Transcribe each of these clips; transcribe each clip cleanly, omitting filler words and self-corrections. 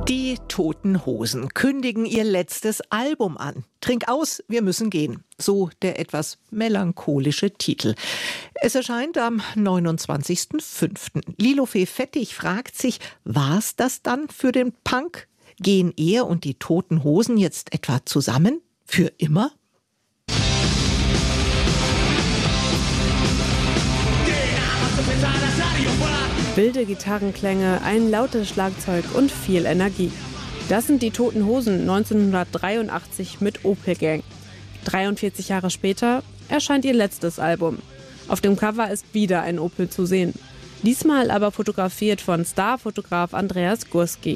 Die Toten Hosen kündigen ihr letztes Album an. Trink aus, wir müssen gehen. So der etwas melancholische Titel. Es erscheint am 29.05. Lilo Fee Fettig fragt sich, war's das dann für den Punk? Gehen er und die Toten Hosen jetzt etwa zusammen? Für immer? Wilde Gitarrenklänge, ein lautes Schlagzeug und viel Energie. Das sind die Toten Hosen 1983 mit Opel Gang. 43 Jahre später erscheint ihr letztes Album. Auf dem Cover ist wieder ein Opel zu sehen. Diesmal aber fotografiert von Starfotograf Andreas Gursky.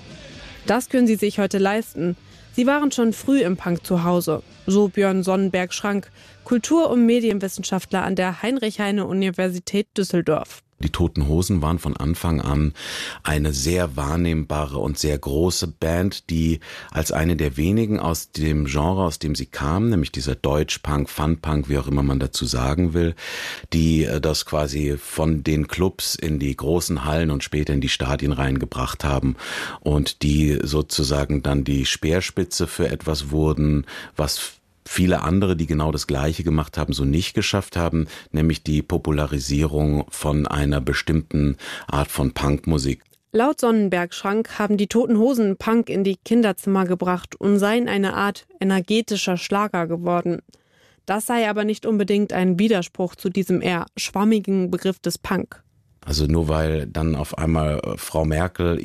Das können sie sich heute leisten. Sie waren schon früh im Punk zu Hause. So Björn Sonnenberg-Schrank, Kultur- und Medienwissenschaftler an der Heinrich-Heine-Universität Düsseldorf. Die Toten Hosen waren von Anfang an eine sehr wahrnehmbare und sehr große Band, die als eine der wenigen aus dem Genre, aus dem sie kamen, nämlich dieser Deutschpunk, Funpunk, wie auch immer man dazu sagen will, die das quasi von den Clubs in die großen Hallen und später in die Stadien reingebracht haben und die sozusagen dann die Speerspitze für etwas wurden, was viele andere, die genau das Gleiche gemacht haben, so nicht geschafft haben, nämlich die Popularisierung von einer bestimmten Art von Punkmusik. Laut Sonnenberg-Schrank haben die Toten Hosen Punk in die Kinderzimmer gebracht und seien eine Art energetischer Schlager geworden. Das sei aber nicht unbedingt ein Widerspruch zu diesem eher schwammigen Begriff des Punk. Also nur weil dann auf einmal Frau Merkel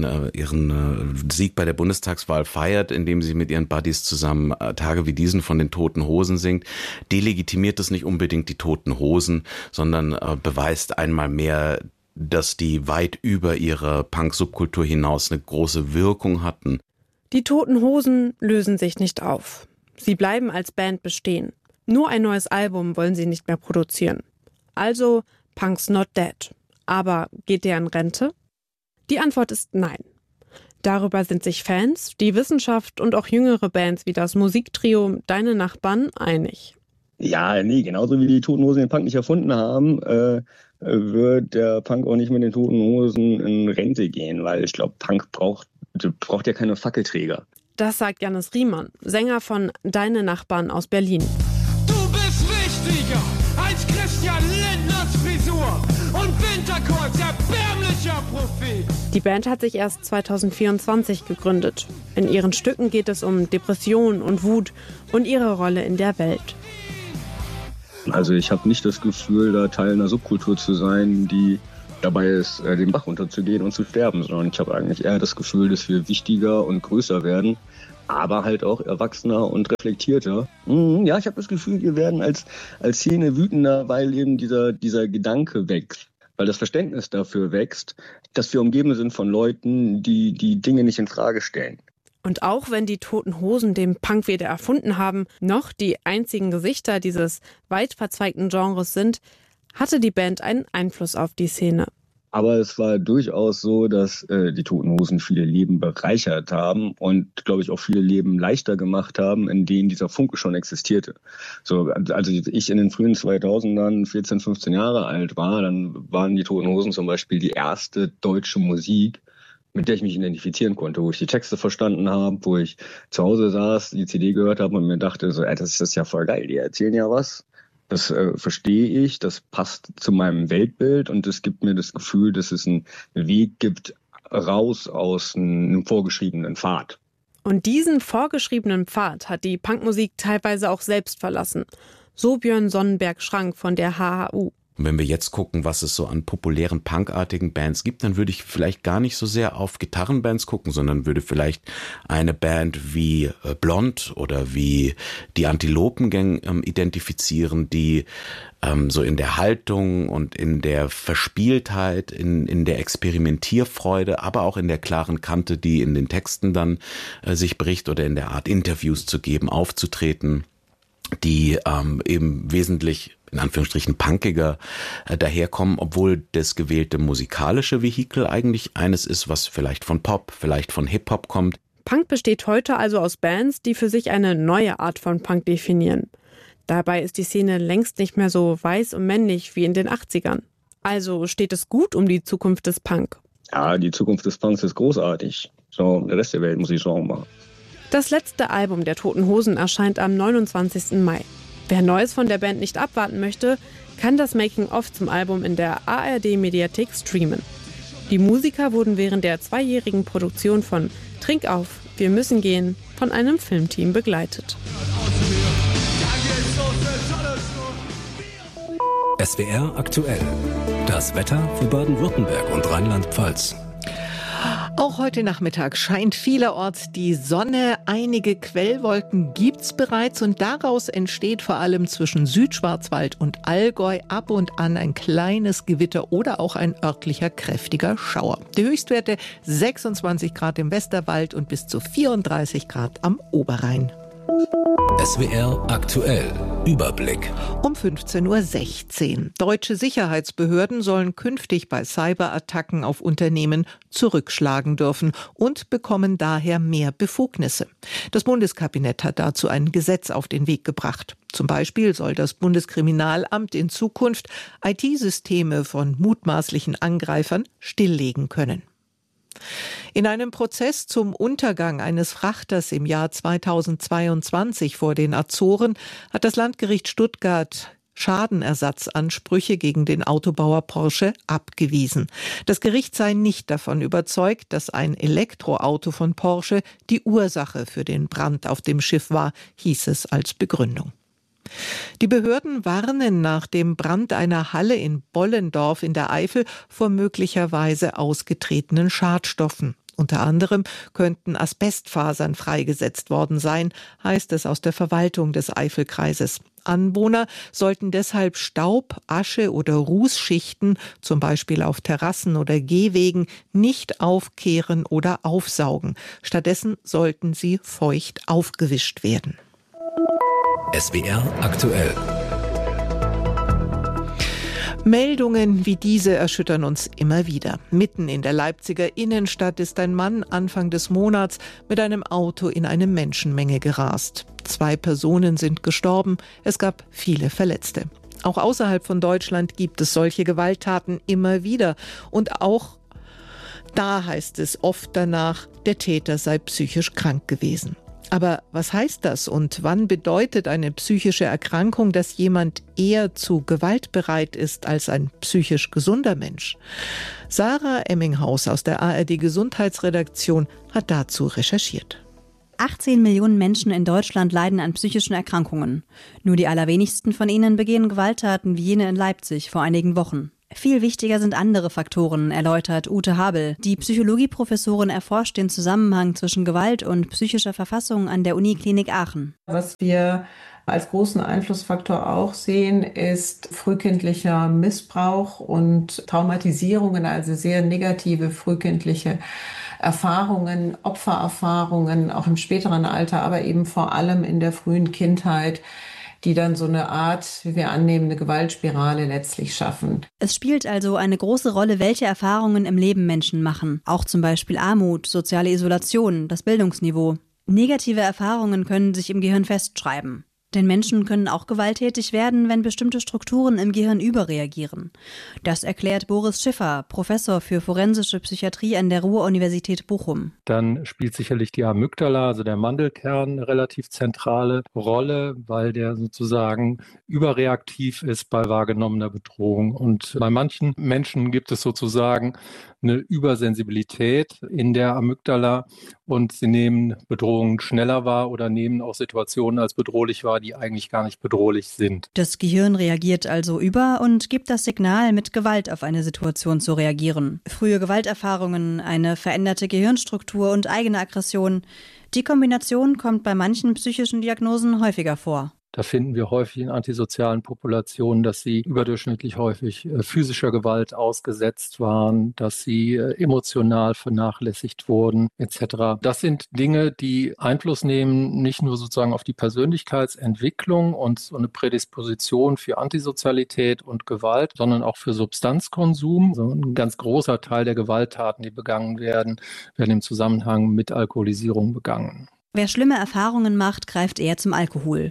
ihren Sieg bei der Bundestagswahl feiert, indem sie mit ihren Buddies zusammen Tage wie diesen von den Toten Hosen singt, delegitimiert es nicht unbedingt die Toten Hosen, sondern beweist einmal mehr, dass die weit über ihre Punk-Subkultur hinaus eine große Wirkung hatten. Die Toten Hosen lösen sich nicht auf. Sie bleiben als Band bestehen. Nur ein neues Album wollen sie nicht mehr produzieren. Also Punk's not dead. Aber geht der in Rente? Die Antwort ist nein. Darüber sind sich Fans, die Wissenschaft und auch jüngere Bands wie das Musiktrio Deine Nachbarn einig. Ja, nee, genauso wie die Toten Hosen den Punk nicht erfunden haben, wird der Punk auch nicht mit den Toten Hosen in Rente gehen, weil ich glaube, Punk braucht ja keine Fackelträger. Das sagt Jannis Riemann, Sänger von Deine Nachbarn aus Berlin. Du bist wichtiger als Christian Lindners Frisur und Winterkorns erbärmlicher Prophet. Die Band hat sich erst 2024 gegründet. In ihren Stücken geht es um Depression und Wut und ihre Rolle in der Welt. Also ich habe nicht das Gefühl, da Teil einer Subkultur zu sein, die dabei ist, den Bach runterzugehen und zu sterben, sondern ich habe eigentlich eher das Gefühl, dass wir wichtiger und größer werden, aber halt auch erwachsener und reflektierter. Ja, ich habe das Gefühl, wir werden als Szene wütender, weil eben dieser Gedanke wächst, weil das Verständnis dafür wächst, dass wir umgeben sind von Leuten, die Dinge nicht in Frage stellen. Und auch wenn die Toten Hosen den Punk weder erfunden haben, noch die einzigen Gesichter dieses weit verzweigten Genres sind, hatte die Band einen Einfluss auf die Szene. Aber es war durchaus so, dass die Toten Hosen viele Leben bereichert haben und, glaube ich, auch viele Leben leichter gemacht haben, in denen dieser Funke schon existierte. So, also ich in den frühen 2000ern 14, 15 Jahre alt war, dann waren die Toten Hosen zum Beispiel die erste deutsche Musik, mit der ich mich identifizieren konnte, wo ich die Texte verstanden habe, wo ich zu Hause saß, die CD gehört habe und mir dachte, so, das ist ja voll geil, die erzählen ja was. Das verstehe ich, das passt zu meinem Weltbild und es gibt mir das Gefühl, dass es einen Weg gibt, raus aus einem vorgeschriebenen Pfad. Und diesen vorgeschriebenen Pfad hat die Punkmusik teilweise auch selbst verlassen. So Björn Sonnenberg-Schrank von der HHU. Und wenn wir jetzt gucken, was es so an populären punkartigen Bands gibt, dann würde ich vielleicht gar nicht so sehr auf Gitarrenbands gucken, sondern würde vielleicht eine Band wie Blond oder wie die Antilopengang identifizieren, die so in der Haltung und in der Verspieltheit, in der Experimentierfreude, aber auch in der klaren Kante, die in den Texten dann sich bricht oder in der Art Interviews zu geben, aufzutreten, die eben wesentlich in Anführungsstrichen punkiger daherkommen, obwohl das gewählte musikalische Vehikel eigentlich eines ist, was vielleicht von Pop, vielleicht von Hip-Hop kommt. Punk besteht heute also aus Bands, die für sich eine neue Art von Punk definieren. Dabei ist die Szene längst nicht mehr so weiß und männlich wie in den 80ern. Also steht es gut um die Zukunft des Punk. Ja, die Zukunft des Punks ist großartig. So, der Rest der Welt muss sich Sorgen machen. Das letzte Album der Toten Hosen erscheint am 29. Mai. Wer Neues von der Band nicht abwarten möchte, kann das Making-of zum Album in der ARD-Mediathek streamen. Die Musiker wurden während der 2-jährigen Produktion von Trink auf, wir müssen gehen von einem Filmteam begleitet. SWR aktuell. Das Wetter für Baden-Württemberg und Rheinland-Pfalz. Auch heute Nachmittag scheint vielerorts die Sonne. Einige Quellwolken gibt's bereits und daraus entsteht vor allem zwischen Südschwarzwald und Allgäu ab und an ein kleines Gewitter oder auch ein örtlicher kräftiger Schauer. Die Höchstwerte 26 Grad im Westerwald und bis zu 34 Grad am Oberrhein. SWR aktuell. Überblick. Um 15.16 Uhr. Deutsche Sicherheitsbehörden sollen künftig bei Cyberattacken auf Unternehmen zurückschlagen dürfen und bekommen daher mehr Befugnisse. Das Bundeskabinett hat dazu ein Gesetz auf den Weg gebracht. Zum Beispiel soll das Bundeskriminalamt in Zukunft IT-Systeme von mutmaßlichen Angreifern stilllegen können. In einem Prozess zum Untergang eines Frachters im Jahr 2022 vor den Azoren hat das Landgericht Stuttgart Schadenersatzansprüche gegen den Autobauer Porsche abgewiesen. Das Gericht sei nicht davon überzeugt, dass ein Elektroauto von Porsche die Ursache für den Brand auf dem Schiff war, hieß es als Begründung. Die Behörden warnen nach dem Brand einer Halle in Bollendorf in der Eifel vor möglicherweise ausgetretenen Schadstoffen. Unter anderem könnten Asbestfasern freigesetzt worden sein, heißt es aus der Verwaltung des Eifelkreises. Anwohner sollten deshalb Staub, Asche oder Rußschichten, zum Beispiel auf Terrassen oder Gehwegen, nicht aufkehren oder aufsaugen. Stattdessen sollten sie feucht aufgewischt werden. SWR aktuell. Meldungen wie diese erschüttern uns immer wieder. Mitten in der Leipziger Innenstadt ist ein Mann Anfang des Monats mit einem Auto in eine Menschenmenge gerast. 2 Personen sind gestorben, es gab viele Verletzte. Auch außerhalb von Deutschland gibt es solche Gewalttaten immer wieder. Und auch da heißt es oft danach, der Täter sei psychisch krank gewesen. Aber was heißt das und wann bedeutet eine psychische Erkrankung, dass jemand eher zu Gewalt bereit ist als ein psychisch gesunder Mensch? Sarah Emminghaus aus der ARD Gesundheitsredaktion hat dazu recherchiert. 18 Millionen Menschen in Deutschland leiden an psychischen Erkrankungen. Nur die allerwenigsten von ihnen begehen Gewalttaten wie jene in Leipzig vor einigen Wochen. Viel wichtiger sind andere Faktoren, erläutert Ute Habel. Die Psychologieprofessorin erforscht den Zusammenhang zwischen Gewalt und psychischer Verfassung an der Uniklinik Aachen. Was wir als großen Einflussfaktor auch sehen, ist frühkindlicher Missbrauch und Traumatisierungen, also sehr negative frühkindliche Erfahrungen, Opfererfahrungen, auch im späteren Alter, aber eben vor allem in der frühen Kindheit, die dann so eine Art, wie wir annehmen, eine Gewaltspirale letztlich schaffen. Es spielt also eine große Rolle, welche Erfahrungen im Leben Menschen machen. Auch zum Beispiel Armut, soziale Isolation, das Bildungsniveau. Negative Erfahrungen können sich im Gehirn festschreiben. Denn Menschen können auch gewalttätig werden, wenn bestimmte Strukturen im Gehirn überreagieren. Das erklärt Boris Schiffer, Professor für forensische Psychiatrie an der Ruhr-Universität Bochum. Dann spielt sicherlich die Amygdala, also der Mandelkern, eine relativ zentrale Rolle, weil der sozusagen überreaktiv ist bei wahrgenommener Bedrohung. Und bei manchen Menschen gibt es sozusagen eine Übersensibilität in der Amygdala und sie nehmen Bedrohungen schneller wahr oder nehmen auch Situationen als bedrohlich wahr, die eigentlich gar nicht bedrohlich sind. Das Gehirn reagiert also über und gibt das Signal, mit Gewalt auf eine Situation zu reagieren. Frühe Gewalterfahrungen, eine veränderte Gehirnstruktur und eigene Aggression. Die Kombination kommt bei manchen psychischen Diagnosen häufiger vor. Da finden wir häufig in antisozialen Populationen, dass sie überdurchschnittlich häufig physischer Gewalt ausgesetzt waren, dass sie emotional vernachlässigt wurden, etc. Das sind Dinge, die Einfluss nehmen, nicht nur sozusagen auf die Persönlichkeitsentwicklung und so eine Prädisposition für Antisozialität und Gewalt, sondern auch für Substanzkonsum. So ein ganz großer Teil der Gewalttaten, die begangen werden, werden im Zusammenhang mit Alkoholisierung begangen. Wer schlimme Erfahrungen macht, greift eher zum Alkohol.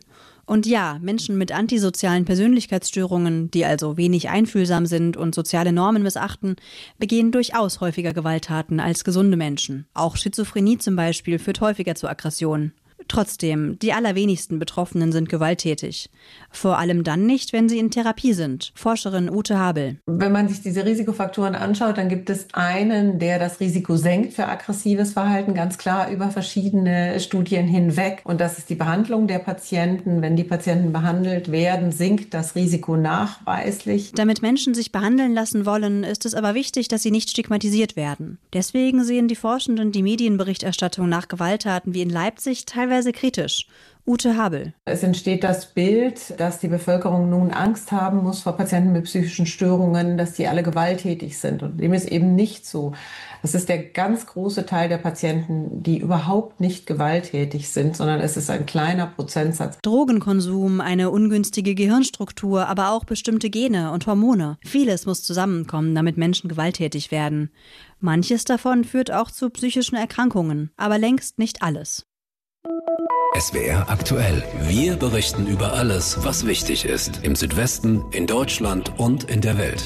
Und ja, Menschen mit antisozialen Persönlichkeitsstörungen, die also wenig einfühlsam sind und soziale Normen missachten, begehen durchaus häufiger Gewalttaten als gesunde Menschen. Auch Schizophrenie zum Beispiel führt häufiger zu Aggressionen. Trotzdem, die allerwenigsten Betroffenen sind gewalttätig. Vor allem dann nicht, wenn sie in Therapie sind. Forscherin Ute Habel. Wenn man sich diese Risikofaktoren anschaut, dann gibt es einen, der das Risiko senkt für aggressives Verhalten, ganz klar über verschiedene Studien hinweg. Und das ist die Behandlung der Patienten. Wenn die Patienten behandelt werden, sinkt das Risiko nachweislich. Damit Menschen sich behandeln lassen wollen, ist es aber wichtig, dass sie nicht stigmatisiert werden. Deswegen sehen die Forschenden die Medienberichterstattung nach Gewalttaten wie in Leipzig teilweise kritisch. Ute Habel. Es entsteht das Bild, dass die Bevölkerung nun Angst haben muss vor Patienten mit psychischen Störungen, dass die alle gewalttätig sind. Und dem ist eben nicht so. Das ist der ganz große Teil der Patienten, die überhaupt nicht gewalttätig sind, sondern es ist ein kleiner Prozentsatz. Drogenkonsum, eine ungünstige Gehirnstruktur, aber auch bestimmte Gene und Hormone. Vieles muss zusammenkommen, damit Menschen gewalttätig werden. Manches davon führt auch zu psychischen Erkrankungen, aber längst nicht alles. SWR aktuell. Wir berichten über alles, was wichtig ist. Im Südwesten, in Deutschland und in der Welt.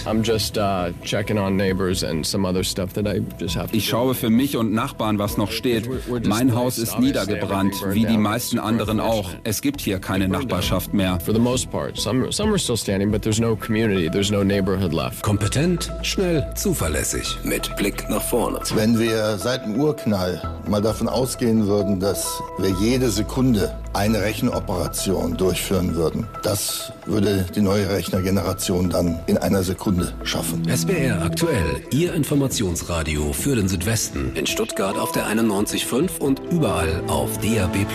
Ich schaue für mich und Nachbarn, was noch steht. Mein Haus ist niedergebrannt, wie die meisten anderen auch. Es gibt hier keine Nachbarschaft mehr. Kompetent, schnell, zuverlässig. Mit Blick nach vorne. Wenn wir seit dem Urknall mal davon ausgehen würden, dass wir jede Sekunde eine Rechenoperation durchführen würden, das würde die neue Rechnergeneration dann in einer Sekunde schaffen. SWR aktuell, Ihr Informationsradio für den Südwesten. In Stuttgart auf der 91.5 und überall auf DAB+.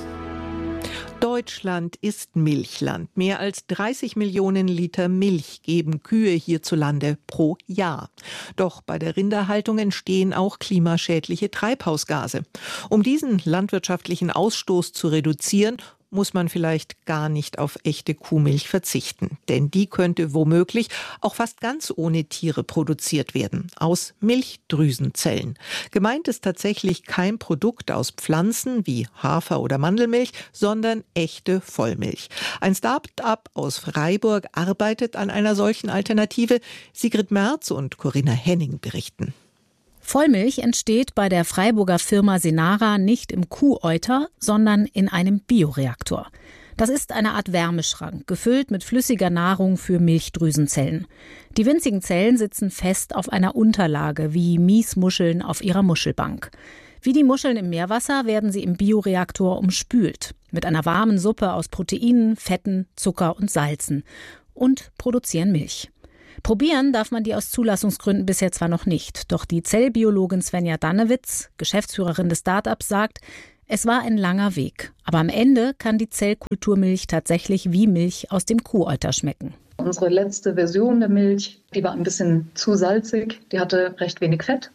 Deutschland ist Milchland. Mehr als 30 Millionen Liter Milch geben Kühe hierzulande pro Jahr. Doch bei der Rinderhaltung entstehen auch klimaschädliche Treibhausgase. Um diesen landwirtschaftlichen Ausstoß zu reduzieren, muss man vielleicht gar nicht auf echte Kuhmilch verzichten. Denn die könnte womöglich auch fast ganz ohne Tiere produziert werden, aus Milchdrüsenzellen. Gemeint ist tatsächlich kein Produkt aus Pflanzen wie Hafer- oder Mandelmilch, sondern echte Vollmilch. Ein Start-up aus Freiburg arbeitet an einer solchen Alternative. Sigrid Merz und Corinna Henning berichten. Vollmilch entsteht bei der Freiburger Firma Senara nicht im Kuheuter, sondern in einem Bioreaktor. Das ist eine Art Wärmeschrank, gefüllt mit flüssiger Nahrung für Milchdrüsenzellen. Die winzigen Zellen sitzen fest auf einer Unterlage, wie Miesmuscheln auf ihrer Muschelbank. Wie die Muscheln im Meerwasser werden sie im Bioreaktor umspült, mit einer warmen Suppe aus Proteinen, Fetten, Zucker und Salzen und produzieren Milch. Probieren darf man die aus Zulassungsgründen bisher zwar noch nicht, doch die Zellbiologin Svenja Dannewitz, Geschäftsführerin des Startups, sagt, es war ein langer Weg, aber am Ende kann die Zellkulturmilch tatsächlich wie Milch aus dem Kuheuter schmecken. Unsere letzte Version der Milch, die war ein bisschen zu salzig, die hatte recht wenig Fett.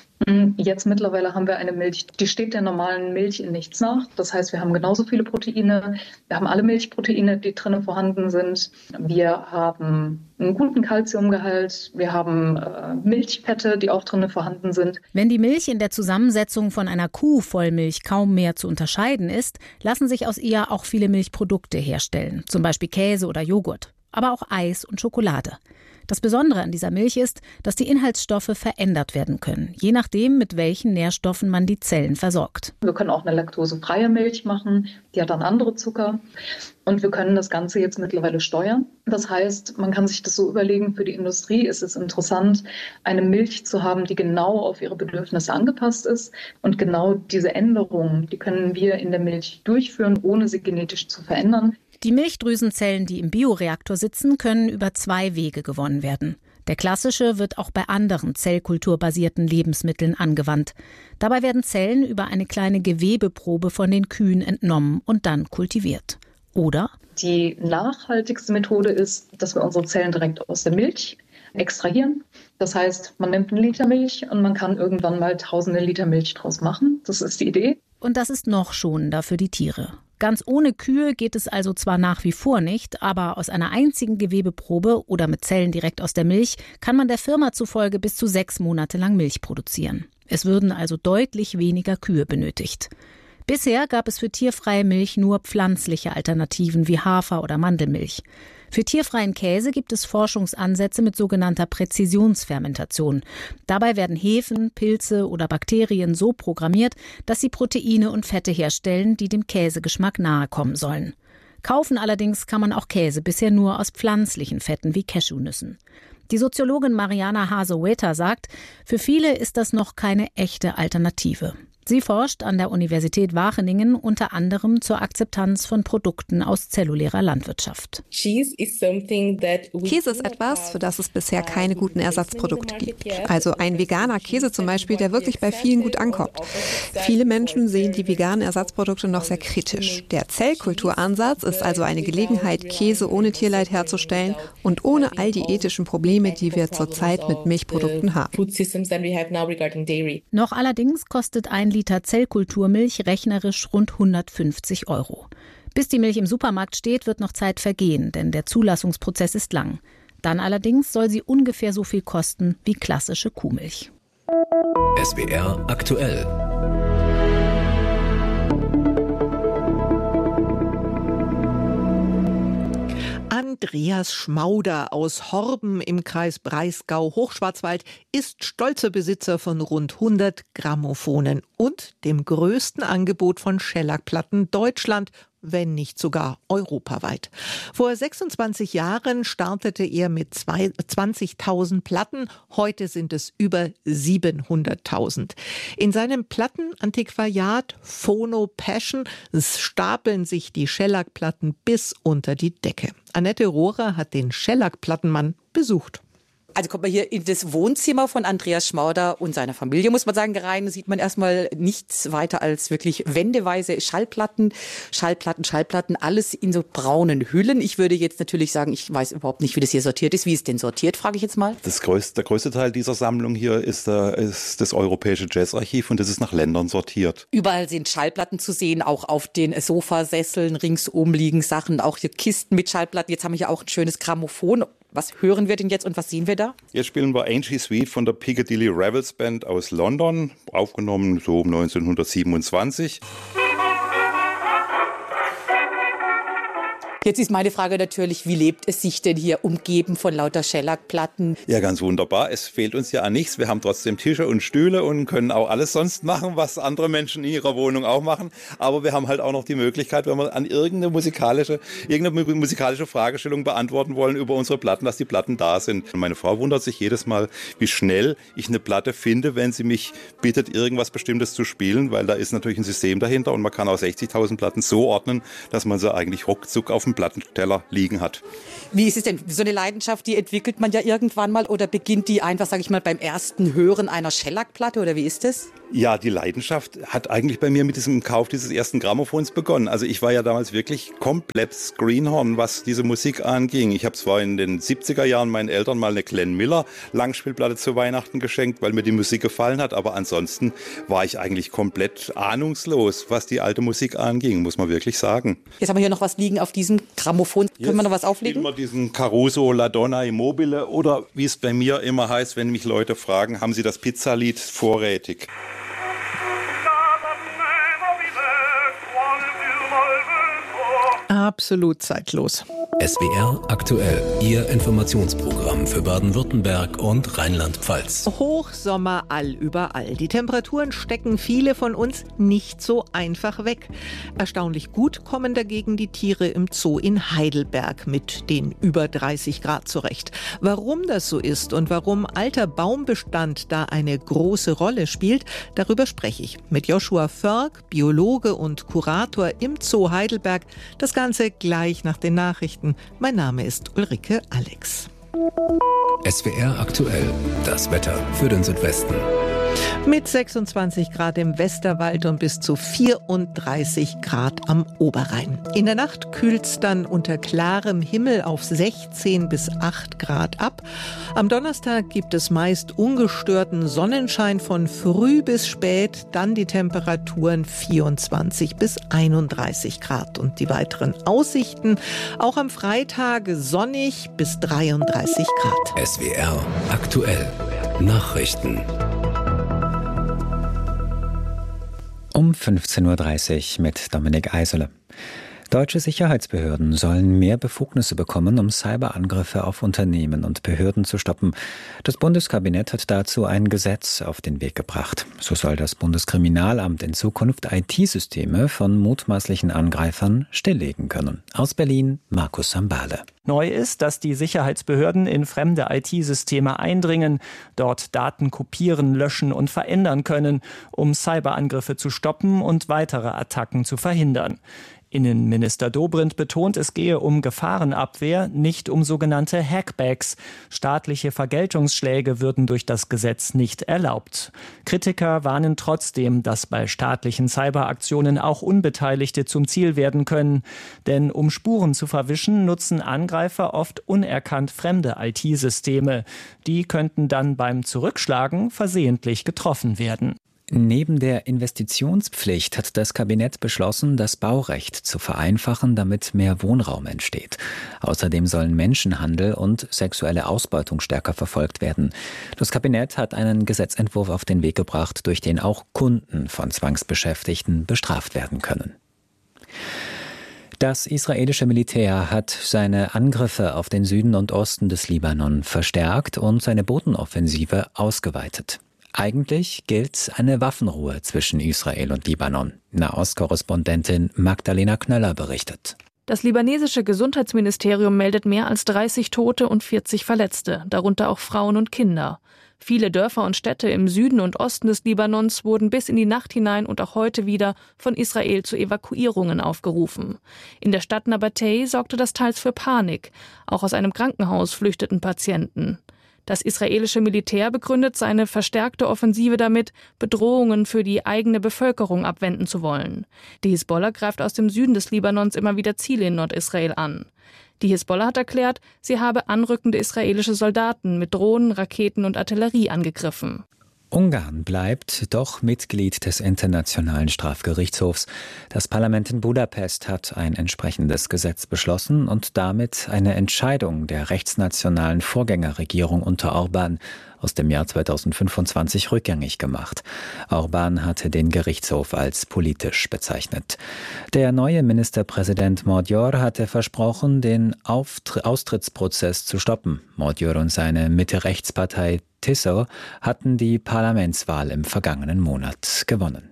Jetzt mittlerweile haben wir eine Milch, die steht der normalen Milch in nichts nach. Das heißt, wir haben genauso viele Proteine. Wir haben alle Milchproteine, die drinnen vorhanden sind. Wir haben einen guten Kalziumgehalt. Wir haben Milchfette, die auch drinnen vorhanden sind. Wenn die Milch in der Zusammensetzung von einer Kuhvollmilch kaum mehr zu unterscheiden ist, lassen sich aus ihr auch viele Milchprodukte herstellen. Zum Beispiel Käse oder Joghurt. Aber auch Eis und Schokolade. Das Besondere an dieser Milch ist, dass die Inhaltsstoffe verändert werden können, je nachdem, mit welchen Nährstoffen man die Zellen versorgt. Wir können auch eine laktosefreie Milch machen, die hat dann andere Zucker. Und wir können das Ganze jetzt mittlerweile steuern. Das heißt, man kann sich das so überlegen, für die Industrie ist es interessant, eine Milch zu haben, die genau auf ihre Bedürfnisse angepasst ist. Und genau diese Änderungen, die können wir in der Milch durchführen, ohne sie genetisch zu verändern. Die Milchdrüsenzellen, die im Bioreaktor sitzen, können über 2 Wege gewonnen werden. Der klassische wird auch bei anderen zellkulturbasierten Lebensmitteln angewandt. Dabei werden Zellen über eine kleine Gewebeprobe von den Kühen entnommen und dann kultiviert. Oder? Die nachhaltigste Methode ist, dass wir unsere Zellen direkt aus der Milch extrahieren. Das heißt, man nimmt 1 Liter Milch und man kann irgendwann mal tausende Liter Milch draus machen. Das ist die Idee. Und das ist noch schonender für die Tiere. Ganz ohne Kühe geht es also zwar nach wie vor nicht, aber aus einer einzigen Gewebeprobe oder mit Zellen direkt aus der Milch kann man der Firma zufolge bis zu 6 Monate lang Milch produzieren. Es würden also deutlich weniger Kühe benötigt. Bisher gab es für tierfreie Milch nur pflanzliche Alternativen wie Hafer- oder Mandelmilch. Für tierfreien Käse gibt es Forschungsansätze mit sogenannter Präzisionsfermentation. Dabei werden Hefen, Pilze oder Bakterien so programmiert, dass sie Proteine und Fette herstellen, die dem Käsegeschmack nahe kommen sollen. Kaufen allerdings kann man auch Käse bisher nur aus pflanzlichen Fetten wie Cashewnüssen. Die Soziologin Mariana Haso-Weta sagt, für viele ist das noch keine echte Alternative. Sie forscht an der Universität Wageningen unter anderem zur Akzeptanz von Produkten aus zellulärer Landwirtschaft. Käse ist etwas, für das es bisher keine guten Ersatzprodukte gibt. Also ein veganer Käse zum Beispiel, der wirklich bei vielen gut ankommt. Viele Menschen sehen die veganen Ersatzprodukte noch sehr kritisch. Der Zellkulturansatz ist also eine Gelegenheit, Käse ohne Tierleid herzustellen und ohne all die ethischen Probleme, die wir zurzeit mit Milchprodukten haben. Noch allerdings kostet ein Liter Zellkulturmilch rechnerisch rund 150 €. Bis die Milch im Supermarkt steht, wird noch Zeit vergehen, denn der Zulassungsprozess ist lang. Dann allerdings soll sie ungefähr so viel kosten wie klassische Kuhmilch. SWR aktuell. Andreas Schmauder aus Horben im Kreis Breisgau-Hochschwarzwald ist stolzer Besitzer von rund 100 Grammophonen und dem größten Angebot von Schellackplatten Deutschland, wenn nicht sogar europaweit. Vor 26 Jahren startete er mit 20.000 Platten, heute sind es über 700.000. In seinem Plattenantiquariat Phono Passion stapeln sich die Schellackplatten bis unter die Decke. Annette Rohrer hat den Schellackplattenmann besucht. Also kommt man hier in das Wohnzimmer von Andreas Schmauder und seiner Familie, muss man sagen, rein, sieht man erstmal nichts weiter als wirklich wendeweise Schallplatten, alles in so braunen Hüllen. Ich würde jetzt natürlich sagen, ich weiß überhaupt nicht, wie das hier sortiert ist. Wie ist denn sortiert, frage ich jetzt mal. Der größte Teil dieser Sammlung hier ist das Europäische Jazzarchiv und das ist nach Ländern sortiert. Überall sind Schallplatten zu sehen, auch auf den Sofasesseln ringsum liegen Sachen, auch hier Kisten mit Schallplatten. Jetzt haben wir hier auch ein schönes Grammophon. Was hören wir denn jetzt und was sehen wir da? Jetzt spielen wir Angie Sweet von der Piccadilly Revels Band aus London, aufgenommen so 1927. Jetzt ist meine Frage natürlich, wie lebt es sich denn hier umgeben von lauter Schellackplatten? Ja, ganz wunderbar. Es fehlt uns ja an nichts. Wir haben trotzdem Tische und Stühle und können auch alles sonst machen, was andere Menschen in ihrer Wohnung auch machen. Aber wir haben halt auch noch die Möglichkeit, wenn wir an irgendeine musikalische Fragestellung beantworten wollen über unsere Platten, dass die Platten da sind. Und meine Frau wundert sich jedes Mal, wie schnell ich eine Platte finde, wenn sie mich bittet, irgendwas Bestimmtes zu spielen, weil da ist natürlich ein System dahinter und man kann auch 60.000 Platten so ordnen, dass man sie eigentlich ruckzuck auf dem Plattenteller liegen hat. Wie ist es denn? So eine Leidenschaft, die entwickelt man ja irgendwann mal oder beginnt die einfach, sage ich mal, beim ersten Hören einer Schellackplatte oder wie ist das? Ja, die Leidenschaft hat eigentlich bei mir mit diesem Kauf dieses ersten Grammophons begonnen. Also ich war ja damals wirklich komplett Greenhorn, was diese Musik anging. Ich habe zwar in den 70er Jahren meinen Eltern mal eine Glenn Miller Langspielplatte zu Weihnachten geschenkt, weil mir die Musik gefallen hat, aber ansonsten war ich eigentlich komplett ahnungslos, was die alte Musik anging, muss man wirklich sagen. Jetzt haben wir hier noch was liegen auf diesem Grammophon. Können wir noch was auflegen? Immer diesen Caruso La Donna Immobile oder wie es bei mir immer heißt, wenn mich Leute fragen, haben Sie das Pizzalied vorrätig? Absolut zeitlos. SWR aktuell, Ihr Informationsprogramm für Baden-Württemberg und Rheinland-Pfalz. Hochsommer überall. Die Temperaturen stecken viele von uns nicht so einfach weg. Erstaunlich gut kommen dagegen die Tiere im Zoo in Heidelberg mit den über 30 Grad zurecht. Warum das so ist und warum alter Baumbestand da eine große Rolle spielt, darüber spreche ich mit Joshua Förg, Biologe und Kurator im Zoo Heidelberg. Das Ganze gleich nach den Nachrichten. Mein Name ist Ulrike Alex. SWR aktuell, das Wetter für den Südwesten. Mit 26 Grad im Westerwald und bis zu 34 Grad am Oberrhein. In der Nacht kühlt es dann unter klarem Himmel auf 16 bis 8 Grad ab. Am Donnerstag gibt es meist ungestörten Sonnenschein von früh bis spät, dann die Temperaturen 24 bis 31 Grad. Und die weiteren Aussichten, auch am Freitag sonnig bis 33 Grad. SWR aktuell, Nachrichten. Um 15.30 Uhr mit Dominik Eisele. Deutsche Sicherheitsbehörden sollen mehr Befugnisse bekommen, um Cyberangriffe auf Unternehmen und Behörden zu stoppen. Das Bundeskabinett hat dazu ein Gesetz auf den Weg gebracht. So soll das Bundeskriminalamt in Zukunft IT-Systeme von mutmaßlichen Angreifern stilllegen können. Aus Berlin, Markus Sambale. Neu ist, dass die Sicherheitsbehörden in fremde IT-Systeme eindringen, dort Daten kopieren, löschen und verändern können, um Cyberangriffe zu stoppen und weitere Attacken zu verhindern. Innenminister Dobrindt betont, es gehe um Gefahrenabwehr, nicht um sogenannte Hackbacks. Staatliche Vergeltungsschläge würden durch das Gesetz nicht erlaubt. Kritiker warnen trotzdem, dass bei staatlichen Cyberaktionen auch Unbeteiligte zum Ziel werden können. Denn um Spuren zu verwischen, nutzen Angreifer oft unerkannt fremde IT-Systeme. Die könnten dann beim Zurückschlagen versehentlich getroffen werden. Neben der Investitionspflicht hat das Kabinett beschlossen, das Baurecht zu vereinfachen, damit mehr Wohnraum entsteht. Außerdem sollen Menschenhandel und sexuelle Ausbeutung stärker verfolgt werden. Das Kabinett hat einen Gesetzentwurf auf den Weg gebracht, durch den auch Kunden von Zwangsbeschäftigten bestraft werden können. Das israelische Militär hat seine Angriffe auf den Süden und Osten des Libanon verstärkt und seine Bodenoffensive ausgeweitet. Eigentlich gilt eine Waffenruhe zwischen Israel und Libanon. Nahostkorrespondentin Magdalena Knöller berichtet. Das libanesische Gesundheitsministerium meldet mehr als 30 Tote und 40 Verletzte, darunter auch Frauen und Kinder. Viele Dörfer und Städte im Süden und Osten des Libanons wurden bis in die Nacht hinein und auch heute wieder von Israel zu Evakuierungen aufgerufen. In der Stadt Nabatei sorgte das teils für Panik. Auch aus einem Krankenhaus flüchteten Patienten. Das israelische Militär begründet seine verstärkte Offensive damit, Bedrohungen für die eigene Bevölkerung abwenden zu wollen. Die Hisbollah greift aus dem Süden des Libanons immer wieder Ziele in Nordisrael an. Die Hisbollah hat erklärt, sie habe anrückende israelische Soldaten mit Drohnen, Raketen und Artillerie angegriffen. Ungarn bleibt doch Mitglied des Internationalen Strafgerichtshofs. Das Parlament in Budapest hat ein entsprechendes Gesetz beschlossen und damit eine Entscheidung der rechtsnationalen Vorgängerregierung unter Orbán aus dem Jahr 2025 rückgängig gemacht. Orbán hatte den Gerichtshof als politisch bezeichnet. Der neue Ministerpräsident Magyar hatte versprochen, den Austrittsprozess zu stoppen. Magyar und seine Mitte-Rechts-Partei Tissot hatten die Parlamentswahl im vergangenen Monat gewonnen.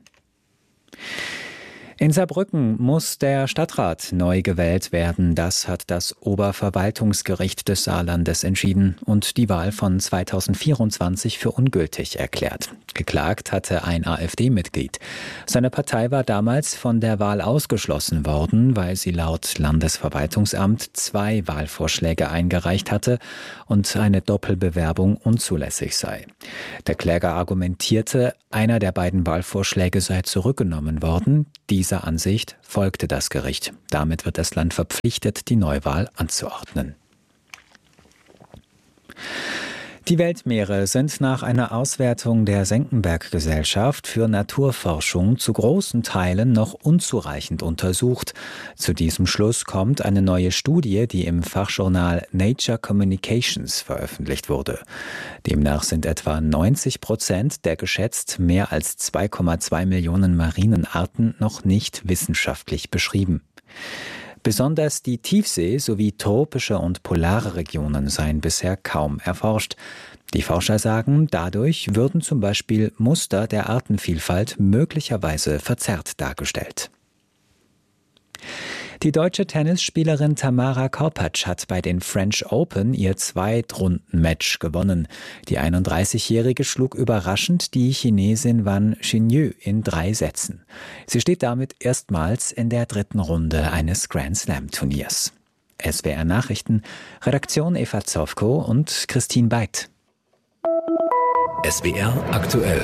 In Saarbrücken muss der Stadtrat neu gewählt werden. Das hat das Oberverwaltungsgericht des Saarlandes entschieden und die Wahl von 2024 für ungültig erklärt. Geklagt hatte ein AfD-Mitglied. Seine Partei war damals von der Wahl ausgeschlossen worden, weil sie laut Landesverwaltungsamt 2 Wahlvorschläge eingereicht hatte und eine Doppelbewerbung unzulässig sei. Der Kläger argumentierte, einer der beiden Wahlvorschläge sei zurückgenommen worden. Dieser Ansicht folgte das Gericht. Damit wird das Land verpflichtet, die Neuwahl anzuordnen. Die Weltmeere sind nach einer Auswertung der Senckenberg-Gesellschaft für Naturforschung zu großen Teilen noch unzureichend untersucht. Zu diesem Schluss kommt eine neue Studie, die im Fachjournal Nature Communications veröffentlicht wurde. Demnach sind etwa 90% der geschätzt mehr als 2,2 Millionen marinen Arten noch nicht wissenschaftlich beschrieben. Besonders die Tiefsee sowie tropische und polare Regionen seien bisher kaum erforscht. Die Forscher sagen, dadurch würden zum Beispiel Muster der Artenvielfalt möglicherweise verzerrt dargestellt. Die deutsche Tennisspielerin Tamara Korpatsch hat bei den French Open ihr Zweitrunden-Match gewonnen. Die 31-Jährige schlug überraschend die Chinesin Wang Xinyu in 3 Sätzen. Sie steht damit erstmals in der 3. Runde eines Grand-Slam-Turniers. SWR Nachrichten, Redaktion Eva Zofko und Christine Beit. SWR aktuell.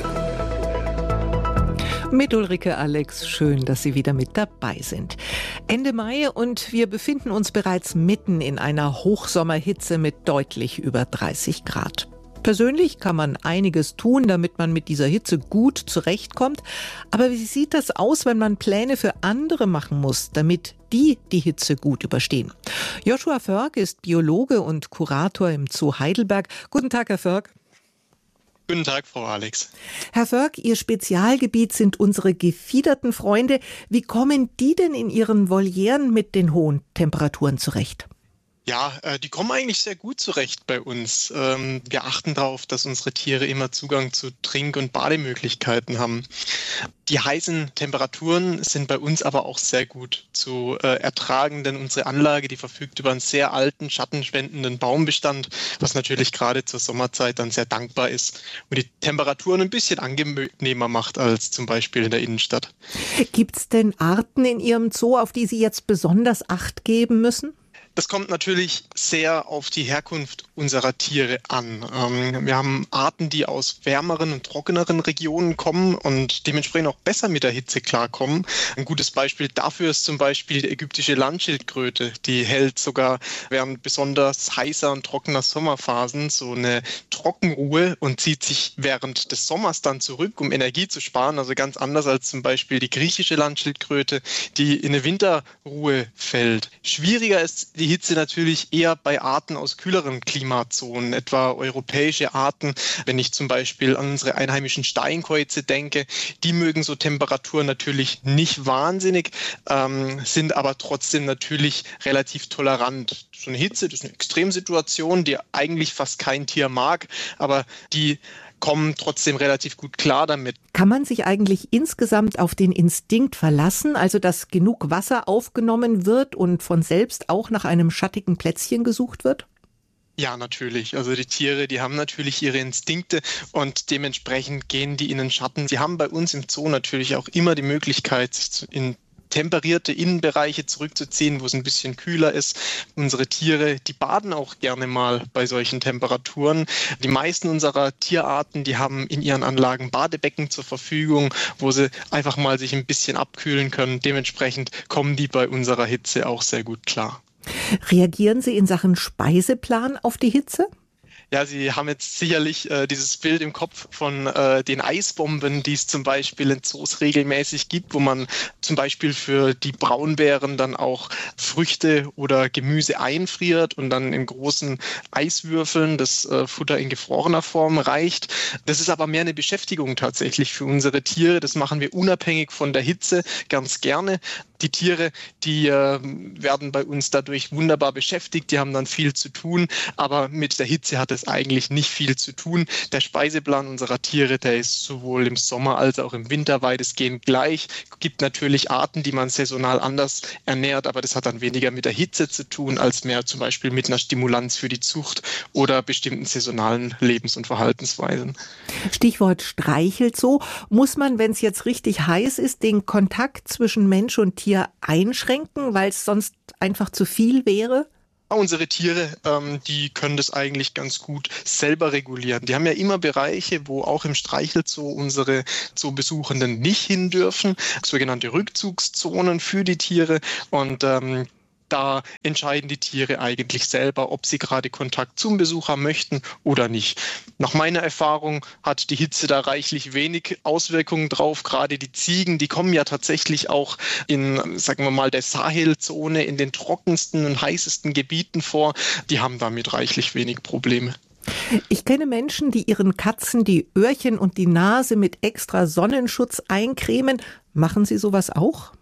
Mit Ulrike Alex, schön, dass Sie wieder mit dabei sind. Ende Mai und wir befinden uns bereits mitten in einer Hochsommerhitze mit deutlich über 30 Grad. Persönlich kann man einiges tun, damit man mit dieser Hitze gut zurechtkommt. Aber wie sieht das aus, wenn man Pläne für andere machen muss, damit die Hitze gut überstehen? Joshua Förg ist Biologe und Kurator im Zoo Heidelberg. Guten Tag, Herr Förg. Guten Tag, Frau Alex. Herr Förg, Ihr Spezialgebiet sind unsere gefiederten Freunde. Wie kommen die denn in ihren Volieren mit den hohen Temperaturen zurecht? Ja, die kommen eigentlich sehr gut zurecht bei uns. Wir achten darauf, dass unsere Tiere immer Zugang zu Trink- und Bademöglichkeiten haben. Die heißen Temperaturen sind bei uns aber auch sehr gut zu ertragen, denn unsere Anlage, die verfügt über einen sehr alten, schattenspendenden Baumbestand, was natürlich gerade zur Sommerzeit dann sehr dankbar ist und die Temperaturen ein bisschen angenehmer macht als zum Beispiel in der Innenstadt. Gibt es denn Arten in Ihrem Zoo, auf die Sie jetzt besonders Acht geben müssen? Das kommt natürlich sehr auf die Herkunft unserer Tiere an. Wir haben Arten, die aus wärmeren und trockeneren Regionen kommen und dementsprechend auch besser mit der Hitze klarkommen. Ein gutes Beispiel dafür ist zum Beispiel die ägyptische Landschildkröte. Die hält sogar während besonders heißer und trockener Sommerphasen so eine Trockenruhe und zieht sich während des Sommers dann zurück, um Energie zu sparen. Also ganz anders als zum Beispiel die griechische Landschildkröte, die in eine Winterruhe fällt. Schwieriger ist die Hitze natürlich eher bei Arten aus kühleren Klimazonen, etwa europäische Arten. Wenn ich zum Beispiel an unsere einheimischen Steinkäuze denke, die mögen so Temperaturen natürlich nicht wahnsinnig, sind aber trotzdem natürlich relativ tolerant. So eine Hitze, das ist eine Extremsituation, die eigentlich fast kein Tier mag, aber die kommen trotzdem relativ gut klar damit. Kann man sich eigentlich insgesamt auf den Instinkt verlassen, also dass genug Wasser aufgenommen wird und von selbst auch nach einem schattigen Plätzchen gesucht wird? Ja, natürlich. Also die Tiere, die haben natürlich ihre Instinkte und dementsprechend gehen die in den Schatten. Sie haben bei uns im Zoo natürlich auch immer die Möglichkeit, sich in temperierte Innenbereiche zurückzuziehen, wo es ein bisschen kühler ist. Unsere Tiere, die baden auch gerne mal bei solchen Temperaturen. Die meisten unserer Tierarten, die haben in ihren Anlagen Badebecken zur Verfügung, wo sie einfach mal sich ein bisschen abkühlen können. Dementsprechend kommen die bei unserer Hitze auch sehr gut klar. Reagieren Sie in Sachen Speiseplan auf die Hitze? Ja, Sie haben jetzt sicherlich dieses Bild im Kopf von den Eisbomben, die es zum Beispiel in Zoos regelmäßig gibt, wo man zum Beispiel für die Braunbären dann auch Früchte oder Gemüse einfriert und dann in großen Eiswürfeln das Futter in gefrorener Form reicht. Das ist aber mehr eine Beschäftigung tatsächlich für unsere Tiere. Das machen wir unabhängig von der Hitze ganz gerne. Die Tiere, die werden bei uns dadurch wunderbar beschäftigt, die haben dann viel zu tun, aber mit der Hitze hat es eigentlich nicht viel zu tun. Der Speiseplan unserer Tiere, der ist sowohl im Sommer als auch im Winter weitestgehend gleich. Es gibt natürlich Arten, die man saisonal anders ernährt, aber das hat dann weniger mit der Hitze zu tun, als mehr zum Beispiel mit einer Stimulanz für die Zucht oder bestimmten saisonalen Lebens- und Verhaltensweisen. Stichwort Streichelzoo. Muss man, wenn es jetzt richtig heiß ist, den Kontakt zwischen Mensch und Tier einschränken, weil es sonst einfach zu viel wäre? Unsere Tiere, die können das eigentlich ganz gut selber regulieren. Die haben ja immer Bereiche, wo auch im Streichelzoo unsere Zoobesuchenden nicht hin dürfen, sogenannte Rückzugszonen für die Tiere und da entscheiden die Tiere eigentlich selber, ob sie gerade Kontakt zum Besucher möchten oder nicht. Nach meiner Erfahrung hat die Hitze da reichlich wenig Auswirkungen drauf. Gerade die Ziegen, die kommen ja tatsächlich auch in, sagen wir mal, der Sahelzone, in den trockensten und heißesten Gebieten vor. Die haben damit reichlich wenig Probleme. Ich kenne Menschen, die ihren Katzen die Öhrchen und die Nase mit extra Sonnenschutz eincremen. Machen Sie sowas auch?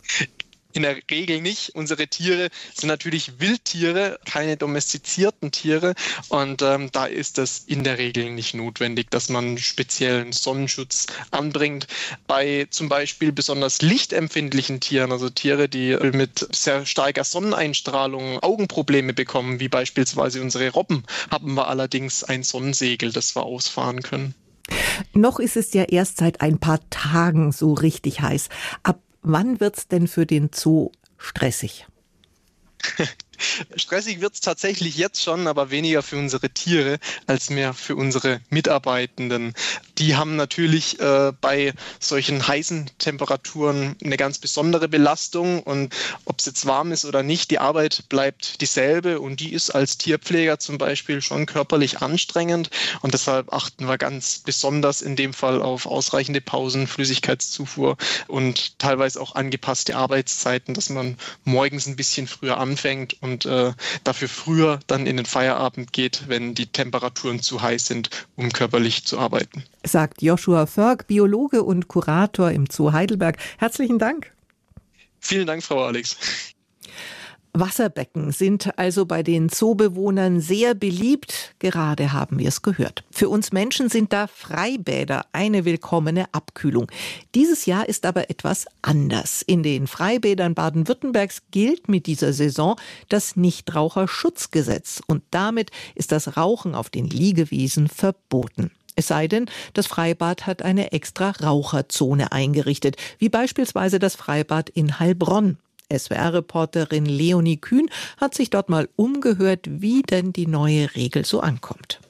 In der Regel nicht. Unsere Tiere sind natürlich Wildtiere, keine domestizierten Tiere und da ist das in der Regel nicht notwendig, dass man speziellen Sonnenschutz anbringt. Bei zum Beispiel besonders lichtempfindlichen Tieren, also Tiere, die mit sehr starker Sonneneinstrahlung Augenprobleme bekommen, wie beispielsweise unsere Robben, haben wir allerdings ein Sonnensegel, das wir ausfahren können. Noch ist es ja erst seit ein paar Tagen so richtig heiß. Ab wann wird's denn für den Zoo stressig? Stressig wird's tatsächlich jetzt schon, aber weniger für unsere Tiere als mehr für unsere Mitarbeitenden. die haben natürlich bei solchen heißen Temperaturen eine ganz besondere Belastung. Und ob es jetzt warm ist oder nicht, die Arbeit bleibt dieselbe und die ist als Tierpfleger zum Beispiel schon körperlich anstrengend. Und deshalb achten wir ganz besonders in dem Fall auf ausreichende Pausen, Flüssigkeitszufuhr und teilweise auch angepasste Arbeitszeiten, dass man morgens ein bisschen früher anfängt und dafür früher dann in den Feierabend geht, wenn die Temperaturen zu heiß sind, um körperlich zu arbeiten. Sagt Joshua Förg, Biologe und Kurator im Zoo Heidelberg. Herzlichen Dank. Vielen Dank, Frau Alex. Wasserbecken sind also bei den Zoobewohnern sehr beliebt. Gerade haben wir es gehört. Für uns Menschen sind da Freibäder eine willkommene Abkühlung. Dieses Jahr ist aber etwas anders. In den Freibädern Baden-Württembergs gilt mit dieser Saison das Nichtraucherschutzgesetz. Und damit ist das Rauchen auf den Liegewiesen verboten. Es sei denn, das Freibad hat eine extra Raucherzone eingerichtet, wie beispielsweise das Freibad in Heilbronn. SWR-Reporterin Leonie Kühn hat sich dort mal umgehört, wie denn die neue Regel so ankommt.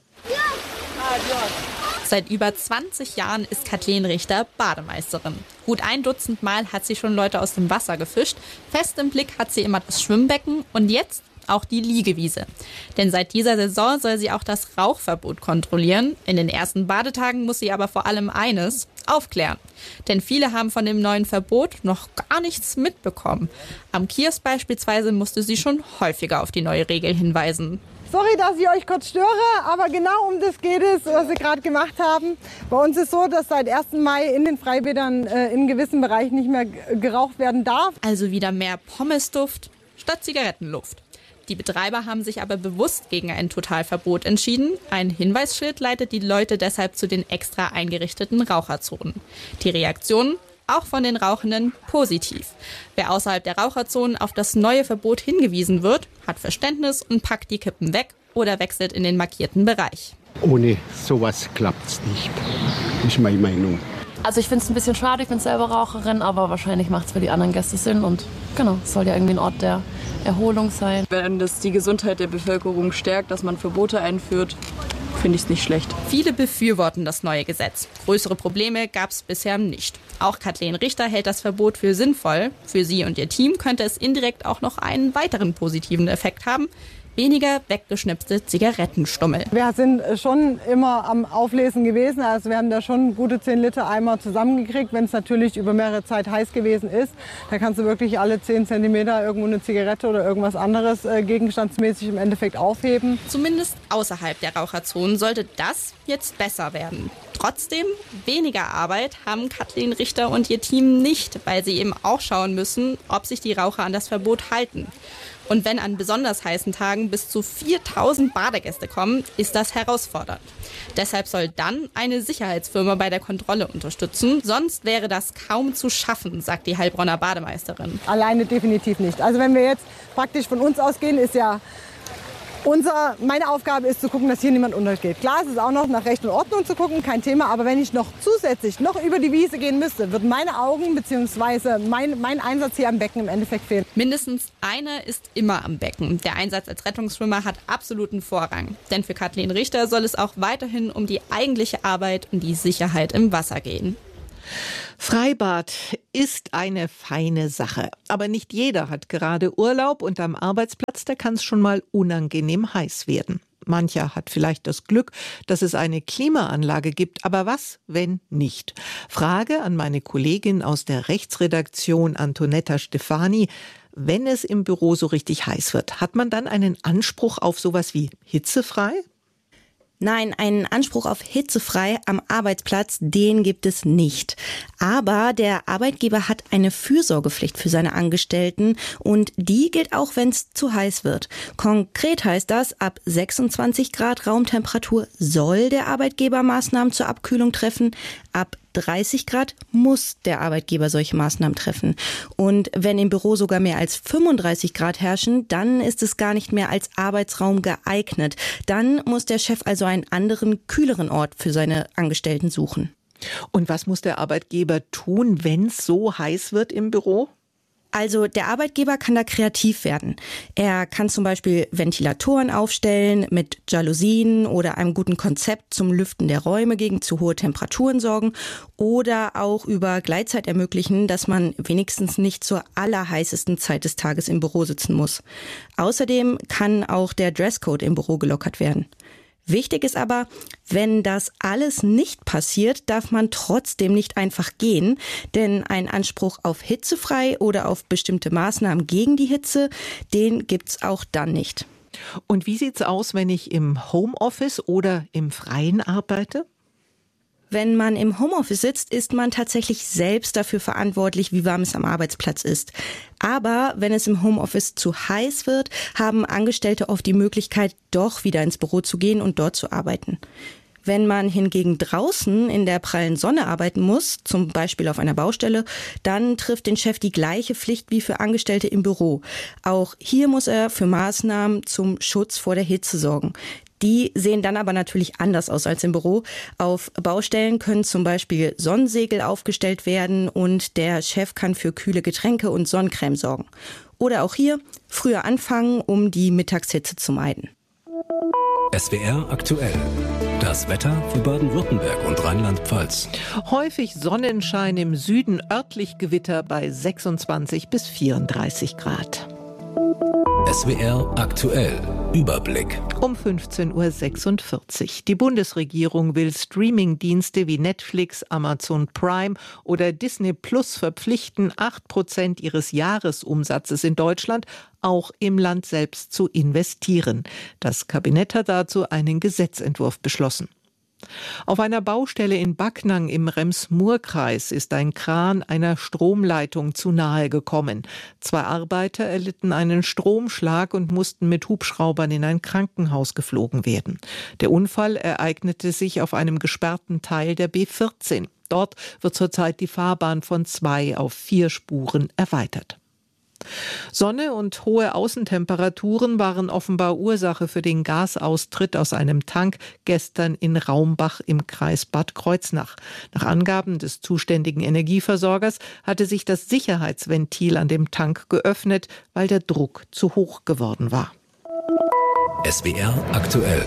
Seit über 20 Jahren ist Kathleen Richter Bademeisterin. Gut 1 Dutzend Mal hat sie schon Leute aus dem Wasser gefischt. Fest im Blick hat sie immer das Schwimmbecken und jetzt auch die Liegewiese. Denn seit dieser Saison soll sie auch das Rauchverbot kontrollieren. In den ersten Badetagen muss sie aber vor allem eines: aufklären. Denn viele haben von dem neuen Verbot noch gar nichts mitbekommen. Am Kiosk beispielsweise musste sie schon häufiger auf die neue Regel hinweisen. Sorry, dass ich euch kurz störe, aber genau um das geht es, was wir gerade gemacht haben. Bei uns ist so, dass seit 1. Mai in den Freibädern in gewissen Bereichen nicht mehr geraucht werden darf. Also wieder mehr Pommesduft statt Zigarettenluft. Die Betreiber haben sich aber bewusst gegen ein Totalverbot entschieden. Ein Hinweisschild leitet die Leute deshalb zu den extra eingerichteten Raucherzonen. Die Reaktionen, auch von den Rauchenden, positiv. Wer außerhalb der Raucherzonen auf das neue Verbot hingewiesen wird, hat Verständnis und packt die Kippen weg oder wechselt in den markierten Bereich. Ohne sowas klappt's nicht, ist meine Meinung. Also ich finde es ein bisschen schade, ich bin selber Raucherin, aber wahrscheinlich macht es für die anderen Gäste Sinn und genau, es soll ja irgendwie ein Ort der Erholung sein. Wenn das die Gesundheit der Bevölkerung stärkt, dass man Verbote einführt, finde ich es nicht schlecht. Viele befürworten das neue Gesetz. Größere Probleme gab es bisher nicht. Auch Kathleen Richter hält das Verbot für sinnvoll. Für sie und ihr Team könnte es indirekt auch noch einen weiteren positiven Effekt haben: weniger weggeschnipste Zigarettenstummel. Wir sind schon immer am Auflesen gewesen. Also wir haben da schon gute 10 Liter Eimer zusammengekriegt, wenn es natürlich über mehrere Zeit heiß gewesen ist. Da kannst du wirklich alle 10 Zentimeter irgendwo eine Zigarette oder irgendwas anderes gegenstandsmäßig im Endeffekt aufheben. Zumindest außerhalb der Raucherzonen sollte das jetzt besser werden. Trotzdem, weniger Arbeit haben Kathleen Richter und ihr Team nicht, weil sie eben auch schauen müssen, ob sich die Raucher an das Verbot halten. Und wenn an besonders heißen Tagen bis zu 4000 Badegäste kommen, ist das herausfordernd. Deshalb soll dann eine Sicherheitsfirma bei der Kontrolle unterstützen. Sonst wäre das kaum zu schaffen, sagt die Heilbronner Bademeisterin. Alleine definitiv nicht. Also wenn wir jetzt praktisch von uns ausgehen, ist ja meine Aufgabe ist zu gucken, dass hier niemand untergeht. Klar, es ist auch noch nach Recht und Ordnung zu gucken, kein Thema. Aber wenn ich noch zusätzlich noch über die Wiese gehen müsste, wird meine Augen bzw. mein Einsatz hier am Becken im Endeffekt fehlen. Mindestens einer ist immer am Becken. Der Einsatz als Rettungsschwimmer hat absoluten Vorrang. Denn für Kathleen Richter soll es auch weiterhin um die eigentliche Arbeit und die Sicherheit im Wasser gehen. Freibad ist eine feine Sache. Aber nicht jeder hat gerade Urlaub und am Arbeitsplatz, da kann es schon mal unangenehm heiß werden. Mancher hat vielleicht das Glück, dass es eine Klimaanlage gibt. Aber was, wenn nicht? Frage an meine Kollegin aus der Rechtsredaktion Antonetta Stefani. Wenn es im Büro so richtig heiß wird, hat man dann einen Anspruch auf sowas wie hitzefrei? Nein, einen Anspruch auf hitzefrei am Arbeitsplatz, den gibt es nicht. Aber der Arbeitgeber hat eine Fürsorgepflicht für seine Angestellten und die gilt auch, wenn es zu heiß wird. Konkret heißt das, ab 26 Grad Raumtemperatur soll der Arbeitgeber Maßnahmen zur Abkühlung treffen. Ab 30 Grad muss der Arbeitgeber solche Maßnahmen treffen. Und wenn im Büro sogar mehr als 35 Grad herrschen, dann ist es gar nicht mehr als Arbeitsraum geeignet. Dann muss der Chef also einen anderen, kühleren Ort für seine Angestellten suchen. Und was muss der Arbeitgeber tun, wenn es so heiß wird im Büro? Also der Arbeitgeber kann da kreativ werden. Er kann zum Beispiel Ventilatoren aufstellen, mit Jalousien oder einem guten Konzept zum Lüften der Räume gegen zu hohe Temperaturen sorgen oder auch über Gleitzeit ermöglichen, dass man wenigstens nicht zur allerheißesten Zeit des Tages im Büro sitzen muss. Außerdem kann auch der Dresscode im Büro gelockert werden. Wichtig ist aber, wenn das alles nicht passiert, darf man trotzdem nicht einfach gehen, denn ein Anspruch auf hitzefrei oder auf bestimmte Maßnahmen gegen die Hitze, den gibt's auch dann nicht. Und wie sieht's aus, wenn ich im Homeoffice oder im Freien arbeite? Wenn man im Homeoffice sitzt, ist man tatsächlich selbst dafür verantwortlich, wie warm es am Arbeitsplatz ist. Aber wenn es im Homeoffice zu heiß wird, haben Angestellte oft die Möglichkeit, doch wieder ins Büro zu gehen und dort zu arbeiten. Wenn man hingegen draußen in der prallen Sonne arbeiten muss, zum Beispiel auf einer Baustelle, dann trifft den Chef die gleiche Pflicht wie für Angestellte im Büro. Auch hier muss er für Maßnahmen zum Schutz vor der Hitze sorgen. Die sehen dann aber natürlich anders aus als im Büro. Auf Baustellen können zum Beispiel Sonnensegel aufgestellt werden und der Chef kann für kühle Getränke und Sonnencreme sorgen. Oder auch hier früher anfangen, um die Mittagshitze zu meiden. SWR aktuell. Das Wetter für Baden-Württemberg und Rheinland-Pfalz. Häufig Sonnenschein, im Süden örtlich Gewitter bei 26 bis 34 Grad. SWR aktuell. Überblick. Um 15.46 Uhr. Die Bundesregierung will Streamingdienste wie Netflix, Amazon Prime oder Disney Plus verpflichten, 8% ihres Jahresumsatzes in Deutschland auch im Land selbst zu investieren. Das Kabinett hat dazu einen Gesetzentwurf beschlossen. Auf einer Baustelle in Backnang im Rems-Murr-Kreis ist ein Kran einer Stromleitung zu nahe gekommen. 2 Arbeiter erlitten einen Stromschlag und mussten mit Hubschraubern in ein Krankenhaus geflogen werden. Der Unfall ereignete sich auf einem gesperrten Teil der B14. Dort wird zurzeit die Fahrbahn von 2 auf 4 Spuren erweitert. Sonne und hohe Außentemperaturen waren offenbar Ursache für den Gasaustritt aus einem Tank gestern in Raumbach im Kreis Bad Kreuznach. Nach Angaben des zuständigen Energieversorgers hatte sich das Sicherheitsventil an dem Tank geöffnet, weil der Druck zu hoch geworden war. SWR aktuell.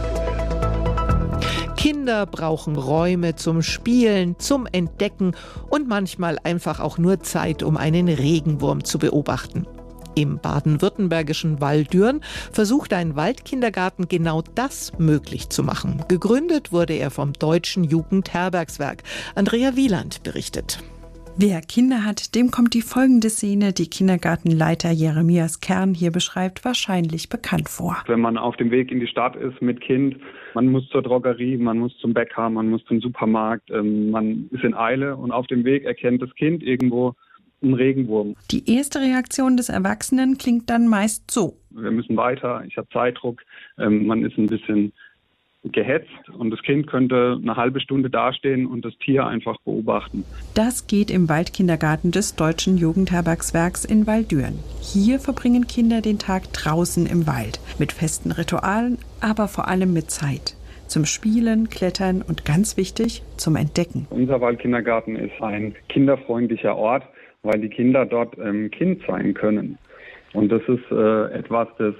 Kinder brauchen Räume zum Spielen, zum Entdecken und manchmal einfach auch nur Zeit, um einen Regenwurm zu beobachten. Im baden-württembergischen Walldürn versucht ein Waldkindergarten genau das möglich zu machen. Gegründet wurde er vom Deutschen Jugendherbergswerk. Andrea Wieland berichtet. Wer Kinder hat, dem kommt die folgende Szene, die Kindergartenleiter Jeremias Kern hier beschreibt, wahrscheinlich bekannt vor. Wenn man auf dem Weg in die Stadt ist mit Kind, man muss zur Drogerie, man muss zum Bäcker, man muss zum Supermarkt, man ist in Eile und auf dem Weg erkennt das Kind irgendwo einen Regenwurm. Die erste Reaktion des Erwachsenen klingt dann meist so. Wir müssen weiter, ich habe Zeitdruck, man ist ein bisschen gehetzt und das Kind könnte eine halbe Stunde dastehen und das Tier einfach beobachten. Das geht im Waldkindergarten des Deutschen Jugendherbergswerks in Walldürn. Hier verbringen Kinder den Tag draußen im Wald, mit festen Ritualen, aber vor allem mit Zeit. Zum Spielen, Klettern und ganz wichtig, zum Entdecken. Unser Waldkindergarten ist ein kinderfreundlicher Ort, weil die Kinder dort Kind sein können. Und das ist etwas, das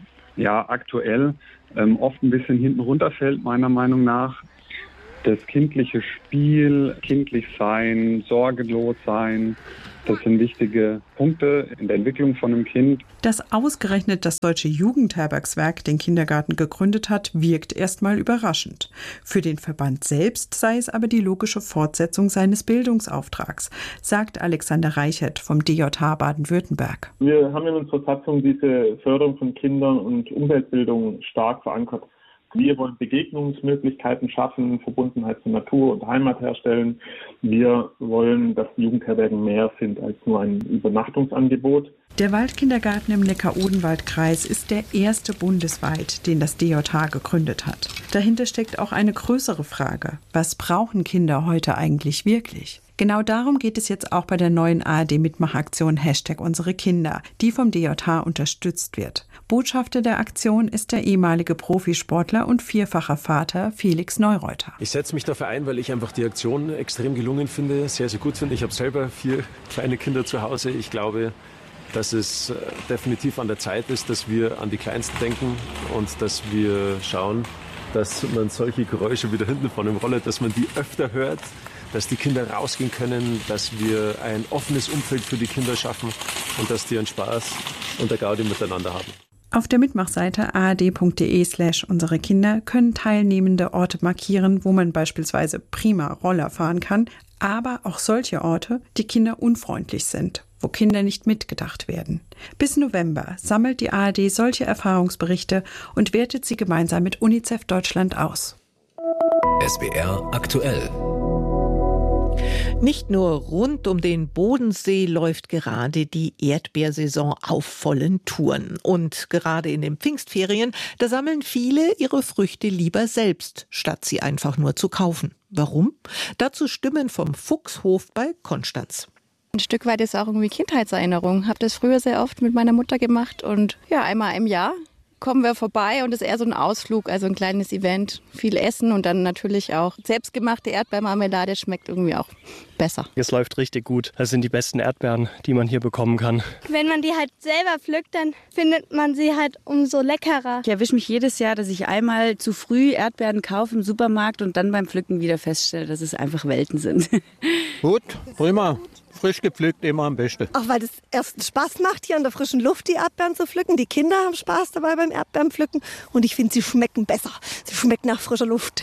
aktuell oft ein bisschen hinten runterfällt, meiner Meinung nach. Das kindliche Spiel, kindlich sein, sorgelos sein, das sind wichtige Punkte in der Entwicklung von einem Kind. Dass ausgerechnet das Deutsche Jugendherbergswerk den Kindergarten gegründet hat, wirkt erstmal überraschend. Für den Verband selbst sei es aber die logische Fortsetzung seines Bildungsauftrags, sagt Alexander Reichert vom DJH Baden-Württemberg. Wir haben in unserer Satzung diese Förderung von Kindern und Umweltbildung stark verankert. Wir wollen Begegnungsmöglichkeiten schaffen, Verbundenheit zur Natur und Heimat herstellen. Wir wollen, dass Jugendherbergen mehr sind als nur ein Übernachtungsangebot. Der Waldkindergarten im Neckar-Odenwald-Kreis ist der erste bundesweit, den das DJH gegründet hat. Dahinter steckt auch eine größere Frage. Was brauchen Kinder heute eigentlich wirklich? Genau darum geht es jetzt auch bei der neuen ARD-Mitmachaktion #UnsereKinder, die vom DJH unterstützt wird. Botschafter der Aktion ist der ehemalige Profisportler und vierfacher Vater Felix Neureuter. Ich setze mich dafür ein, weil ich einfach die Aktion extrem gelungen finde, sehr, sehr gut finde. Ich habe selber 4 kleine Kinder zu Hause. Ich glaube, dass es definitiv an der Zeit ist, dass wir an die Kleinsten denken und dass wir schauen, dass man solche Geräusche wie da hinten von dem Roller, dass man die öfter hört, dass die Kinder rausgehen können, dass wir ein offenes Umfeld für die Kinder schaffen und dass die einen Spaß und der Gaudi miteinander haben. Auf der Mitmachseite ard.de/unsere Kinder können teilnehmende Orte markieren, wo man beispielsweise prima Roller fahren kann, aber auch solche Orte, die kinderunfreundlich sind, wo Kinder nicht mitgedacht werden. Bis November sammelt die ARD solche Erfahrungsberichte und wertet sie gemeinsam mit UNICEF Deutschland aus. SWR aktuell. Nicht nur rund um den Bodensee läuft gerade die Erdbeersaison auf vollen Touren. Und gerade in den Pfingstferien, da sammeln viele ihre Früchte lieber selbst, statt sie einfach nur zu kaufen. Warum? Dazu Stimmen vom Fuchshof bei Konstanz. Ein Stück weit ist auch irgendwie Kindheitserinnerung. Habe das früher sehr oft mit meiner Mutter gemacht und ja, einmal im Jahr kommen wir vorbei und es ist eher so ein Ausflug, also ein kleines Event, viel essen und dann natürlich auch selbstgemachte Erdbeermarmelade schmeckt irgendwie auch besser. Es läuft richtig gut. Das sind die besten Erdbeeren, die man hier bekommen kann. Wenn man die halt selber pflückt, dann findet man sie halt umso leckerer. Ich erwische mich jedes Jahr, dass ich einmal zu früh Erdbeeren kaufe im Supermarkt und dann beim Pflücken wieder feststelle, dass es einfach Welten sind. Gut, prima. Frisch gepflückt, immer am besten. Auch weil es erst Spaß macht, hier an der frischen Luft die Erdbeeren zu pflücken. Die Kinder haben Spaß dabei beim Erdbeerenpflücken. Und ich finde, sie schmecken besser. Sie schmecken nach frischer Luft.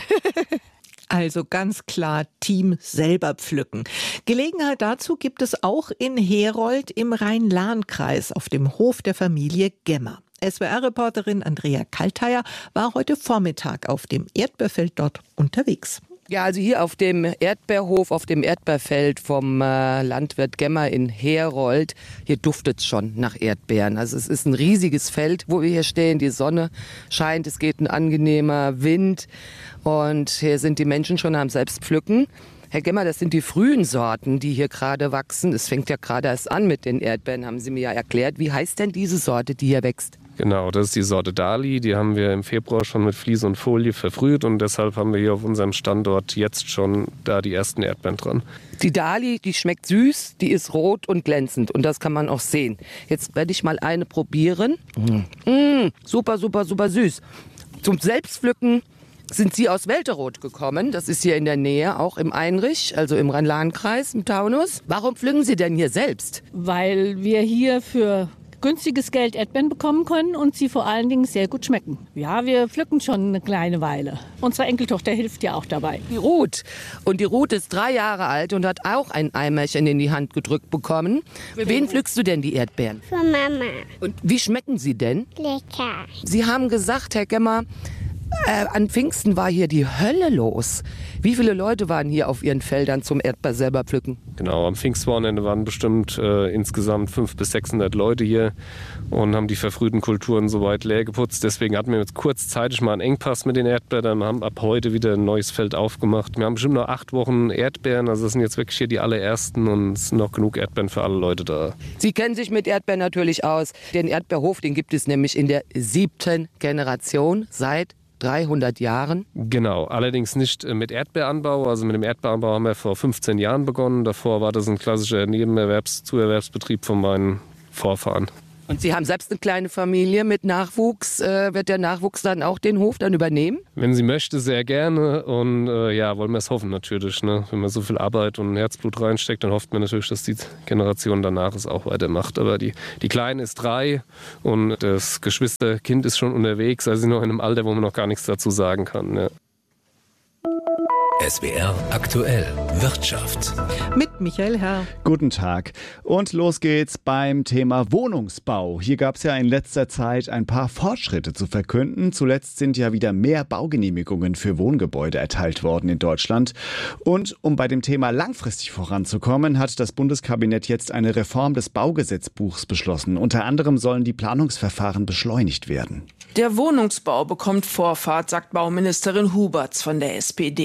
Also ganz klar Team selber pflücken. Gelegenheit dazu gibt es auch in Herold im Rhein-Lahn-Kreis auf dem Hof der Familie Gemmer. SWR-Reporterin Andrea Kalteier war heute Vormittag auf dem Erdbeerfeld dort unterwegs. Ja, also hier auf dem Erdbeerhof, auf dem Erdbeerfeld vom Landwirt Gemmer in Herold, hier duftet es schon nach Erdbeeren. Also es ist ein riesiges Feld, wo wir hier stehen. Die Sonne scheint, es geht ein angenehmer Wind und hier sind die Menschen schon am Selbstpflücken. Herr Gemmer, das sind die frühen Sorten, die hier gerade wachsen. Es fängt ja gerade erst an mit den Erdbeeren, haben Sie mir ja erklärt. Wie heißt denn diese Sorte, die hier wächst? Genau, das ist die Sorte Dali. Die haben wir im Februar schon mit Vlies und Folie verfrüht und deshalb haben wir hier auf unserem Standort jetzt schon da die ersten Erdbeeren dran. Die Dali, die schmeckt süß, die ist rot und glänzend und das kann man auch sehen. Jetzt werde ich mal eine probieren. Super, super, super süß. Zum Selbstpflücken sind Sie aus Welteroth gekommen. Das ist hier in der Nähe, auch im Einrich, also im Rhein-Lahn-Kreis, im Taunus. Warum pflücken Sie denn hier selbst? Weil wir hier für günstiges Geld Erdbeeren bekommen können und sie vor allen Dingen sehr gut schmecken. Ja, wir pflücken schon eine kleine Weile. Unsere Enkeltochter hilft ja auch dabei. Die Ruth. Und die Ruth ist 3 Jahre alt und hat auch ein Eimerchen in die Hand gedrückt bekommen. Für wen pflückst du denn die Erdbeeren? Für Mama. Und wie schmecken sie denn? Lecker. Sie haben gesagt, Herr Gemmer, an Pfingsten war hier die Hölle los. Wie viele Leute waren hier auf ihren Feldern zum Erdbeer selber pflücken? Genau, am Pfingstwochenende waren bestimmt insgesamt 500 bis 600 Leute hier und haben die verfrühten Kulturen soweit leer geputzt. Deswegen hatten wir jetzt kurzzeitig mal einen Engpass mit den Erdbeeren. Wir haben ab heute wieder ein neues Feld aufgemacht. Wir haben bestimmt noch 8 Wochen Erdbeeren. Also das sind jetzt wirklich hier die allerersten und es sind noch genug Erdbeeren für alle Leute da. Sie kennen sich mit Erdbeeren natürlich aus. Den Erdbeerhof, den gibt es nämlich in der 7. Generation seit 300 Jahren? Genau, allerdings nicht mit Erdbeeranbau. Also mit dem Erdbeeranbau haben wir vor 15 Jahren begonnen. Davor war das ein klassischer Zuerwerbsbetrieb von meinen Vorfahren. Und Sie haben selbst eine kleine Familie mit Nachwuchs. Wird der Nachwuchs dann auch den Hof dann übernehmen? Wenn sie möchte, sehr gerne. Und ja, wollen wir es hoffen natürlich. Ne? Wenn man so viel Arbeit und Herzblut reinsteckt, dann hofft man natürlich, dass die Generation danach es auch weitermacht. Aber die Kleine ist 3 und das Geschwisterkind ist schon unterwegs. Also noch in einem Alter, wo man noch gar nichts dazu sagen kann. Ja. SWR aktuell Wirtschaft. Mit Michael Herr. Guten Tag. Und los geht's beim Thema Wohnungsbau. Hier gab es ja in letzter Zeit ein paar Fortschritte zu verkünden. Zuletzt sind ja wieder mehr Baugenehmigungen für Wohngebäude erteilt worden in Deutschland. Und um bei dem Thema langfristig voranzukommen, hat das Bundeskabinett jetzt eine Reform des Baugesetzbuchs beschlossen. Unter anderem sollen die Planungsverfahren beschleunigt werden. Der Wohnungsbau bekommt Vorfahrt, sagt Bauministerin Huberts von der SPD.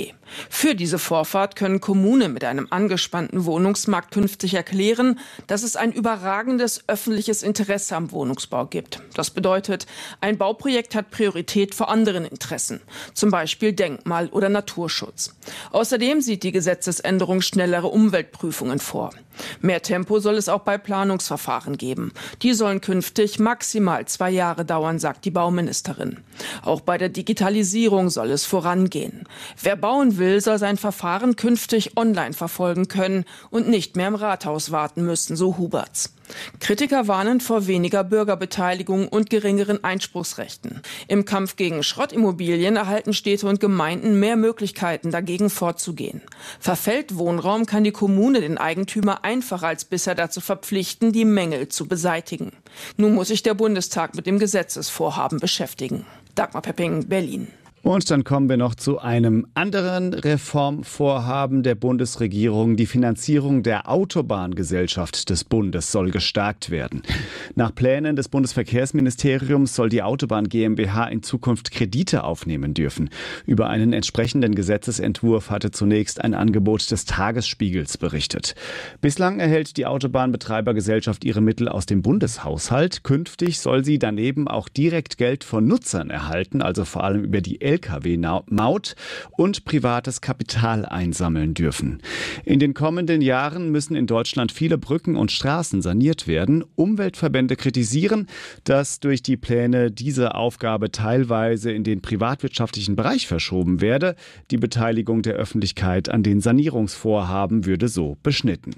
Für diese Vorfahrt können Kommunen mit einem angespannten Wohnungsmarkt künftig erklären, dass es ein überragendes öffentliches Interesse am Wohnungsbau gibt. Das bedeutet, ein Bauprojekt hat Priorität vor anderen Interessen, zum Beispiel Denkmal- oder Naturschutz. Außerdem sieht die Gesetzesänderung schnellere Umweltprüfungen vor. Mehr Tempo soll es auch bei Planungsverfahren geben. Die sollen künftig maximal 2 Jahre dauern, sagt die Bauministerin. Auch bei der Digitalisierung soll es vorangehen. Wer bauen will, soll sein Verfahren künftig online verfolgen können und nicht mehr im Rathaus warten müssen, so Huberts. Kritiker warnen vor weniger Bürgerbeteiligung und geringeren Einspruchsrechten. Im Kampf gegen Schrottimmobilien erhalten Städte und Gemeinden mehr Möglichkeiten, dagegen vorzugehen. Verfällt Wohnraum, kann die Kommune den Eigentümer einfacher als bisher dazu verpflichten, die Mängel zu beseitigen. Nun muss sich der Bundestag mit dem Gesetzesvorhaben beschäftigen. Dagmar Pepping, Berlin. Und dann kommen wir noch zu einem anderen Reformvorhaben der Bundesregierung. Die Finanzierung der Autobahngesellschaft des Bundes soll gestärkt werden. Nach Plänen des Bundesverkehrsministeriums soll die Autobahn GmbH in Zukunft Kredite aufnehmen dürfen. Über einen entsprechenden Gesetzesentwurf hatte zunächst ein Angebot des Tagesspiegels berichtet. Bislang erhält die Autobahnbetreibergesellschaft ihre Mittel aus dem Bundeshaushalt. Künftig soll sie daneben auch direkt Geld von Nutzern erhalten, also vor allem über die Lkw-Maut und privates Kapital einsammeln dürfen. In den kommenden Jahren müssen in Deutschland viele Brücken und Straßen saniert werden. Umweltverbände kritisieren, dass durch die Pläne diese Aufgabe teilweise in den privatwirtschaftlichen Bereich verschoben werde. Die Beteiligung der Öffentlichkeit an den Sanierungsvorhaben würde so beschnitten.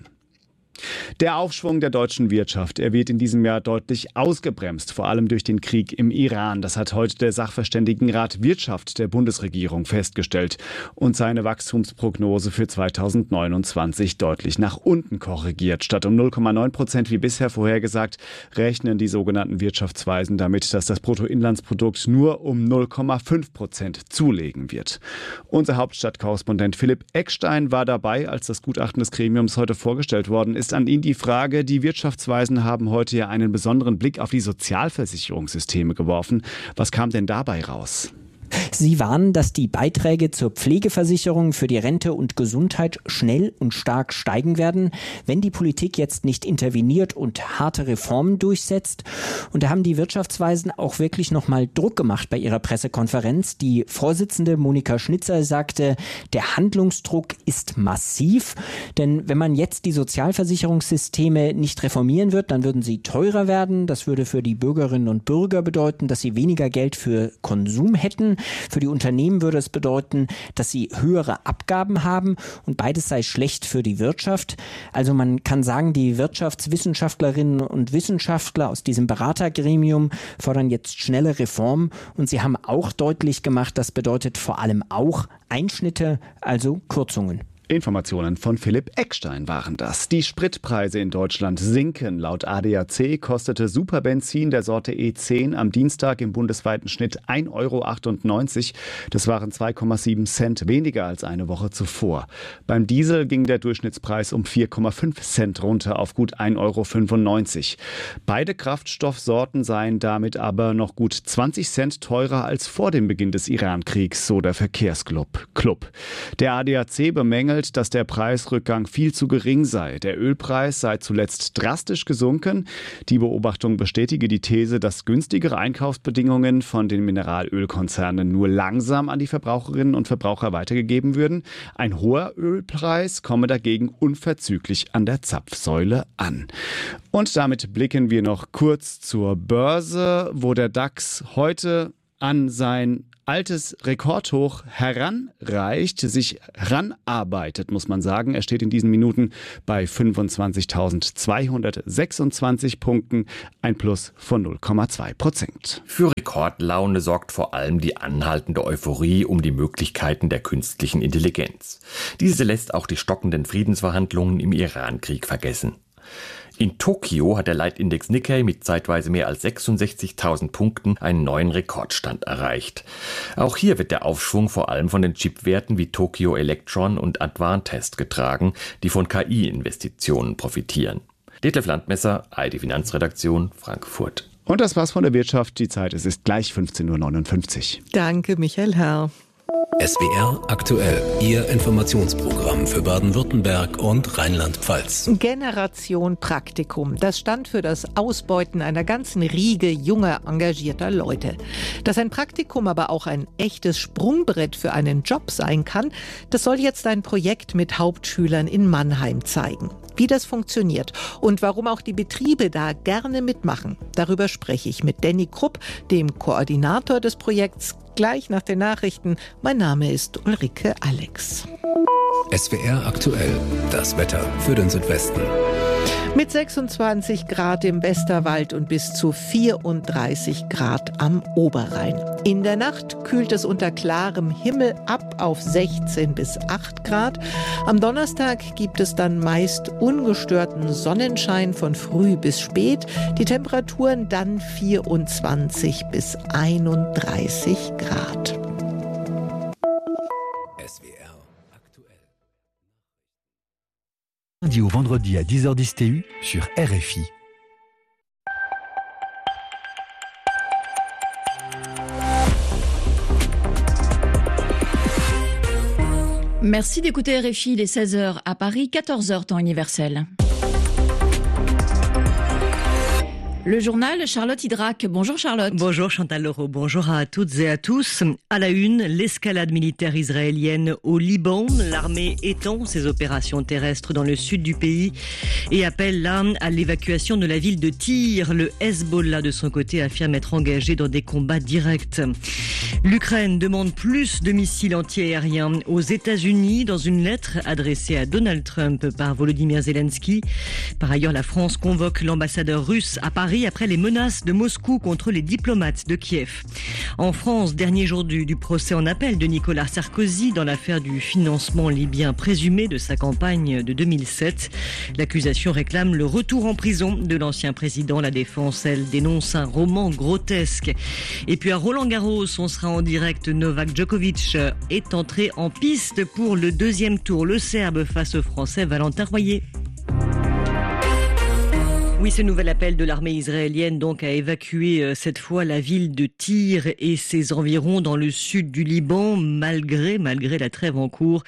Der Aufschwung der deutschen Wirtschaft, er wird in diesem Jahr deutlich ausgebremst, vor allem durch den Krieg im Iran. Das hat heute der Sachverständigenrat Wirtschaft der Bundesregierung festgestellt und seine Wachstumsprognose für 2029 deutlich nach unten korrigiert. Statt um 0,9% wie bisher vorhergesagt, rechnen die sogenannten Wirtschaftsweisen damit, dass das Bruttoinlandsprodukt nur um 0,5% zulegen wird. Unser Hauptstadtkorrespondent Philipp Eckstein war dabei, als das Gutachten des Gremiums heute vorgestellt worden ist. An ihn die Frage, die Wirtschaftsweisen haben heute ja einen besonderen Blick auf die Sozialversicherungssysteme geworfen. Was kam denn dabei raus? Sie warnen, dass die Beiträge zur Pflegeversicherung für die Rente und Gesundheit schnell und stark steigen werden, wenn die Politik jetzt nicht interveniert und harte Reformen durchsetzt. Und da haben die Wirtschaftsweisen auch wirklich nochmal Druck gemacht bei ihrer Pressekonferenz. Die Vorsitzende Monika Schnitzer sagte, der Handlungsdruck ist massiv, denn wenn man jetzt die Sozialversicherungssysteme nicht reformieren wird, dann würden sie teurer werden. Das würde für die Bürgerinnen und Bürger bedeuten, dass sie weniger Geld für Konsum hätten. Für die Unternehmen würde es bedeuten, dass sie höhere Abgaben haben und beides sei schlecht für die Wirtschaft. Also man kann sagen, die Wirtschaftswissenschaftlerinnen und Wissenschaftler aus diesem Beratergremium fordern jetzt schnelle Reformen und sie haben auch deutlich gemacht, das bedeutet vor allem auch Einschnitte, also Kürzungen. Informationen von Philipp Eckstein waren das. Die Spritpreise in Deutschland sinken. Laut ADAC kostete Superbenzin der Sorte E10 am Dienstag im bundesweiten Schnitt 1,98 €. Das waren 2,7 Cent weniger als eine Woche zuvor. Beim Diesel ging der Durchschnittspreis um 4,5 Cent runter auf gut 1,95 €. Beide Kraftstoffsorten seien damit aber noch gut 20 Cent teurer als vor dem Beginn des Iran-Kriegs, so der Verkehrsclub. Der ADAC bemängelt, dass der Preisrückgang viel zu gering sei. Der Ölpreis sei zuletzt drastisch gesunken. Die Beobachtung bestätige die These, dass günstigere Einkaufsbedingungen von den Mineralölkonzernen nur langsam an die Verbraucherinnen und Verbraucher weitergegeben würden. Ein hoher Ölpreis komme dagegen unverzüglich an der Zapfsäule an. Und damit blicken wir noch kurz zur Börse, wo der DAX heute an sein altes Rekordhoch heranreicht, sich heranarbeitet, muss man sagen. Er steht in diesen Minuten bei 25.226 Punkten, ein Plus von 0,2%. Für Rekordlaune sorgt vor allem die anhaltende Euphorie um die Möglichkeiten der künstlichen Intelligenz. Diese lässt auch die stockenden Friedensverhandlungen im Iran-Krieg vergessen. In Tokio hat der Leitindex Nikkei mit zeitweise mehr als 66.000 Punkten einen neuen Rekordstand erreicht. Auch hier wird der Aufschwung vor allem von den Chipwerten wie Tokyo Electron und Advantest getragen, die von KI-Investitionen profitieren. Detlef Landmesser, ARD Finanzredaktion, Frankfurt. Und das war's von der Wirtschaft. Die Zeit ist gleich 15:59 Uhr. Danke, Michael Herr. SWR aktuell, Ihr Informationsprogramm für Baden-Württemberg und Rheinland-Pfalz. Generation Praktikum, das stand für das Ausbeuten einer ganzen Riege junger, engagierter Leute. Dass ein Praktikum aber auch ein echtes Sprungbrett für einen Job sein kann, das soll jetzt ein Projekt mit Hauptschülern in Mannheim zeigen. Wie das funktioniert und warum auch die Betriebe da gerne mitmachen, darüber spreche ich mit Danny Krupp, dem Koordinator des Projekts, gleich nach den Nachrichten. Mein Name ist Ulrike Alex. SWR aktuell, das Wetter für den Südwesten. Mit 26 Grad im Westerwald und bis zu 34 Grad am Oberrhein. In der Nacht kühlt es unter klarem Himmel ab auf 16 bis 8 Grad. Am Donnerstag gibt es dann meist ungestörten Sonnenschein von früh bis spät. Die Temperaturen dann 24 bis 31 Grad. Lundi au vendredi à 10h10 TU sur RFI. Merci d'écouter RFI, il est 16h à Paris, 14h temps universel. Le journal, Charlotte Hydrac. Bonjour Charlotte. Bonjour Chantal Leroux, bonjour à toutes et à tous. À la une, l'escalade militaire israélienne au Liban. L'armée étend ses opérations terrestres dans le sud du pays et appelle là à l'évacuation de la ville de Tyr. Le Hezbollah de son côté affirme être engagé dans des combats directs. L'Ukraine demande plus de missiles antiaériens aux États-Unis dans une lettre adressée à Donald Trump par Volodymyr Zelensky. Par ailleurs, la France convoque l'ambassadeur russe à Paris après les menaces de Moscou contre les diplomates de Kiev. En France, dernier jour du procès en appel de Nicolas Sarkozy dans l'affaire du financement libyen présumé de sa campagne de 2007. L'accusation réclame le retour en prison de l'ancien président. La défense, elle, dénonce un roman grotesque. Et puis à Roland-Garros, on sera en direct. Novak Djokovic est entré en piste pour le deuxième tour. Le Serbe face au Français Valentin Royer. Oui, ce nouvel appel de l'armée israélienne donc à évacuer cette fois la ville de Tyr et ses environs dans le sud du Liban, malgré la trêve en cours.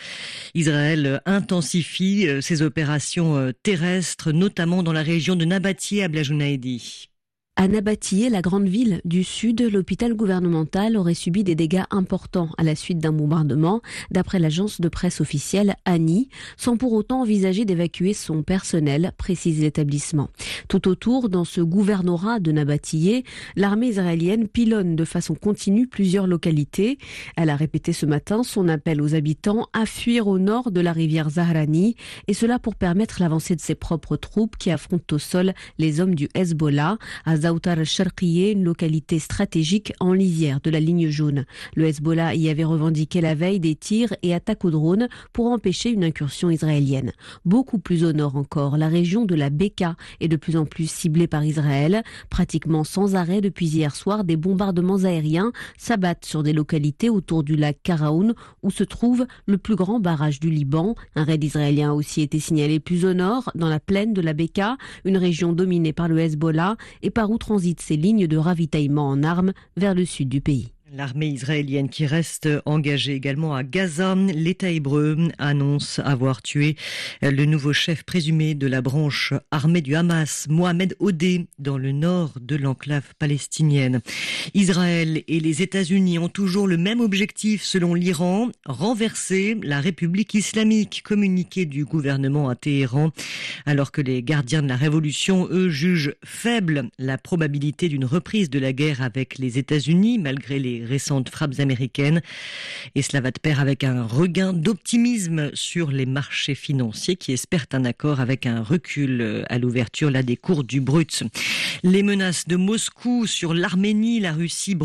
Israël intensifie ses opérations terrestres, notamment dans la région de Nabatieh à Blajounaïdi. À Nabatieh, la grande ville du sud, l'hôpital gouvernemental aurait subi des dégâts importants à la suite d'un bombardement, d'après l'agence de presse officielle ANI, sans pour autant envisager d'évacuer son personnel, précise l'établissement. Tout autour, dans ce gouvernorat de Nabatieh, l'armée israélienne pilonne de façon continue plusieurs localités. Elle a répété ce matin son appel aux habitants à fuir au nord de la rivière Zahrani, et cela pour permettre l'avancée de ses propres troupes qui affrontent au sol les hommes du Hezbollah, à Zoutar al-Sharqiyeh, une localité stratégique en lisière de la ligne jaune. Le Hezbollah y avait revendiqué la veille des tirs et attaques au drone pour empêcher une incursion israélienne. Beaucoup plus au nord encore, la région de la Beka est de plus en plus ciblée par Israël. Pratiquement sans arrêt depuis hier soir, des bombardements aériens s'abattent sur des localités autour du lac Karaoun où se trouve le plus grand barrage du Liban. Un raid israélien a aussi été signalé plus au nord, dans la plaine de la Beka, une région dominée par le Hezbollah et par où transitent ces lignes de ravitaillement en armes vers le sud du pays. L'armée israélienne qui reste engagée également à Gaza. L'État hébreu annonce avoir tué le nouveau chef présumé de la branche armée du Hamas, Mohamed Odeh, dans le nord de l'enclave palestinienne. Israël et les États-Unis ont toujours le même objectif selon l'Iran, renverser la République islamique, communiqué du gouvernement à Téhéran, alors que les gardiens de la révolution, eux, jugent faible la probabilité d'une reprise de la guerre avec les États-Unis, malgré les récentes frappes américaines. Et cela va de pair avec un regain d'optimisme sur les marchés financiers qui espèrent un accord avec un recul à l'ouverture là des cours du brut. Les menaces de Moscou sur l'Arménie, la Russie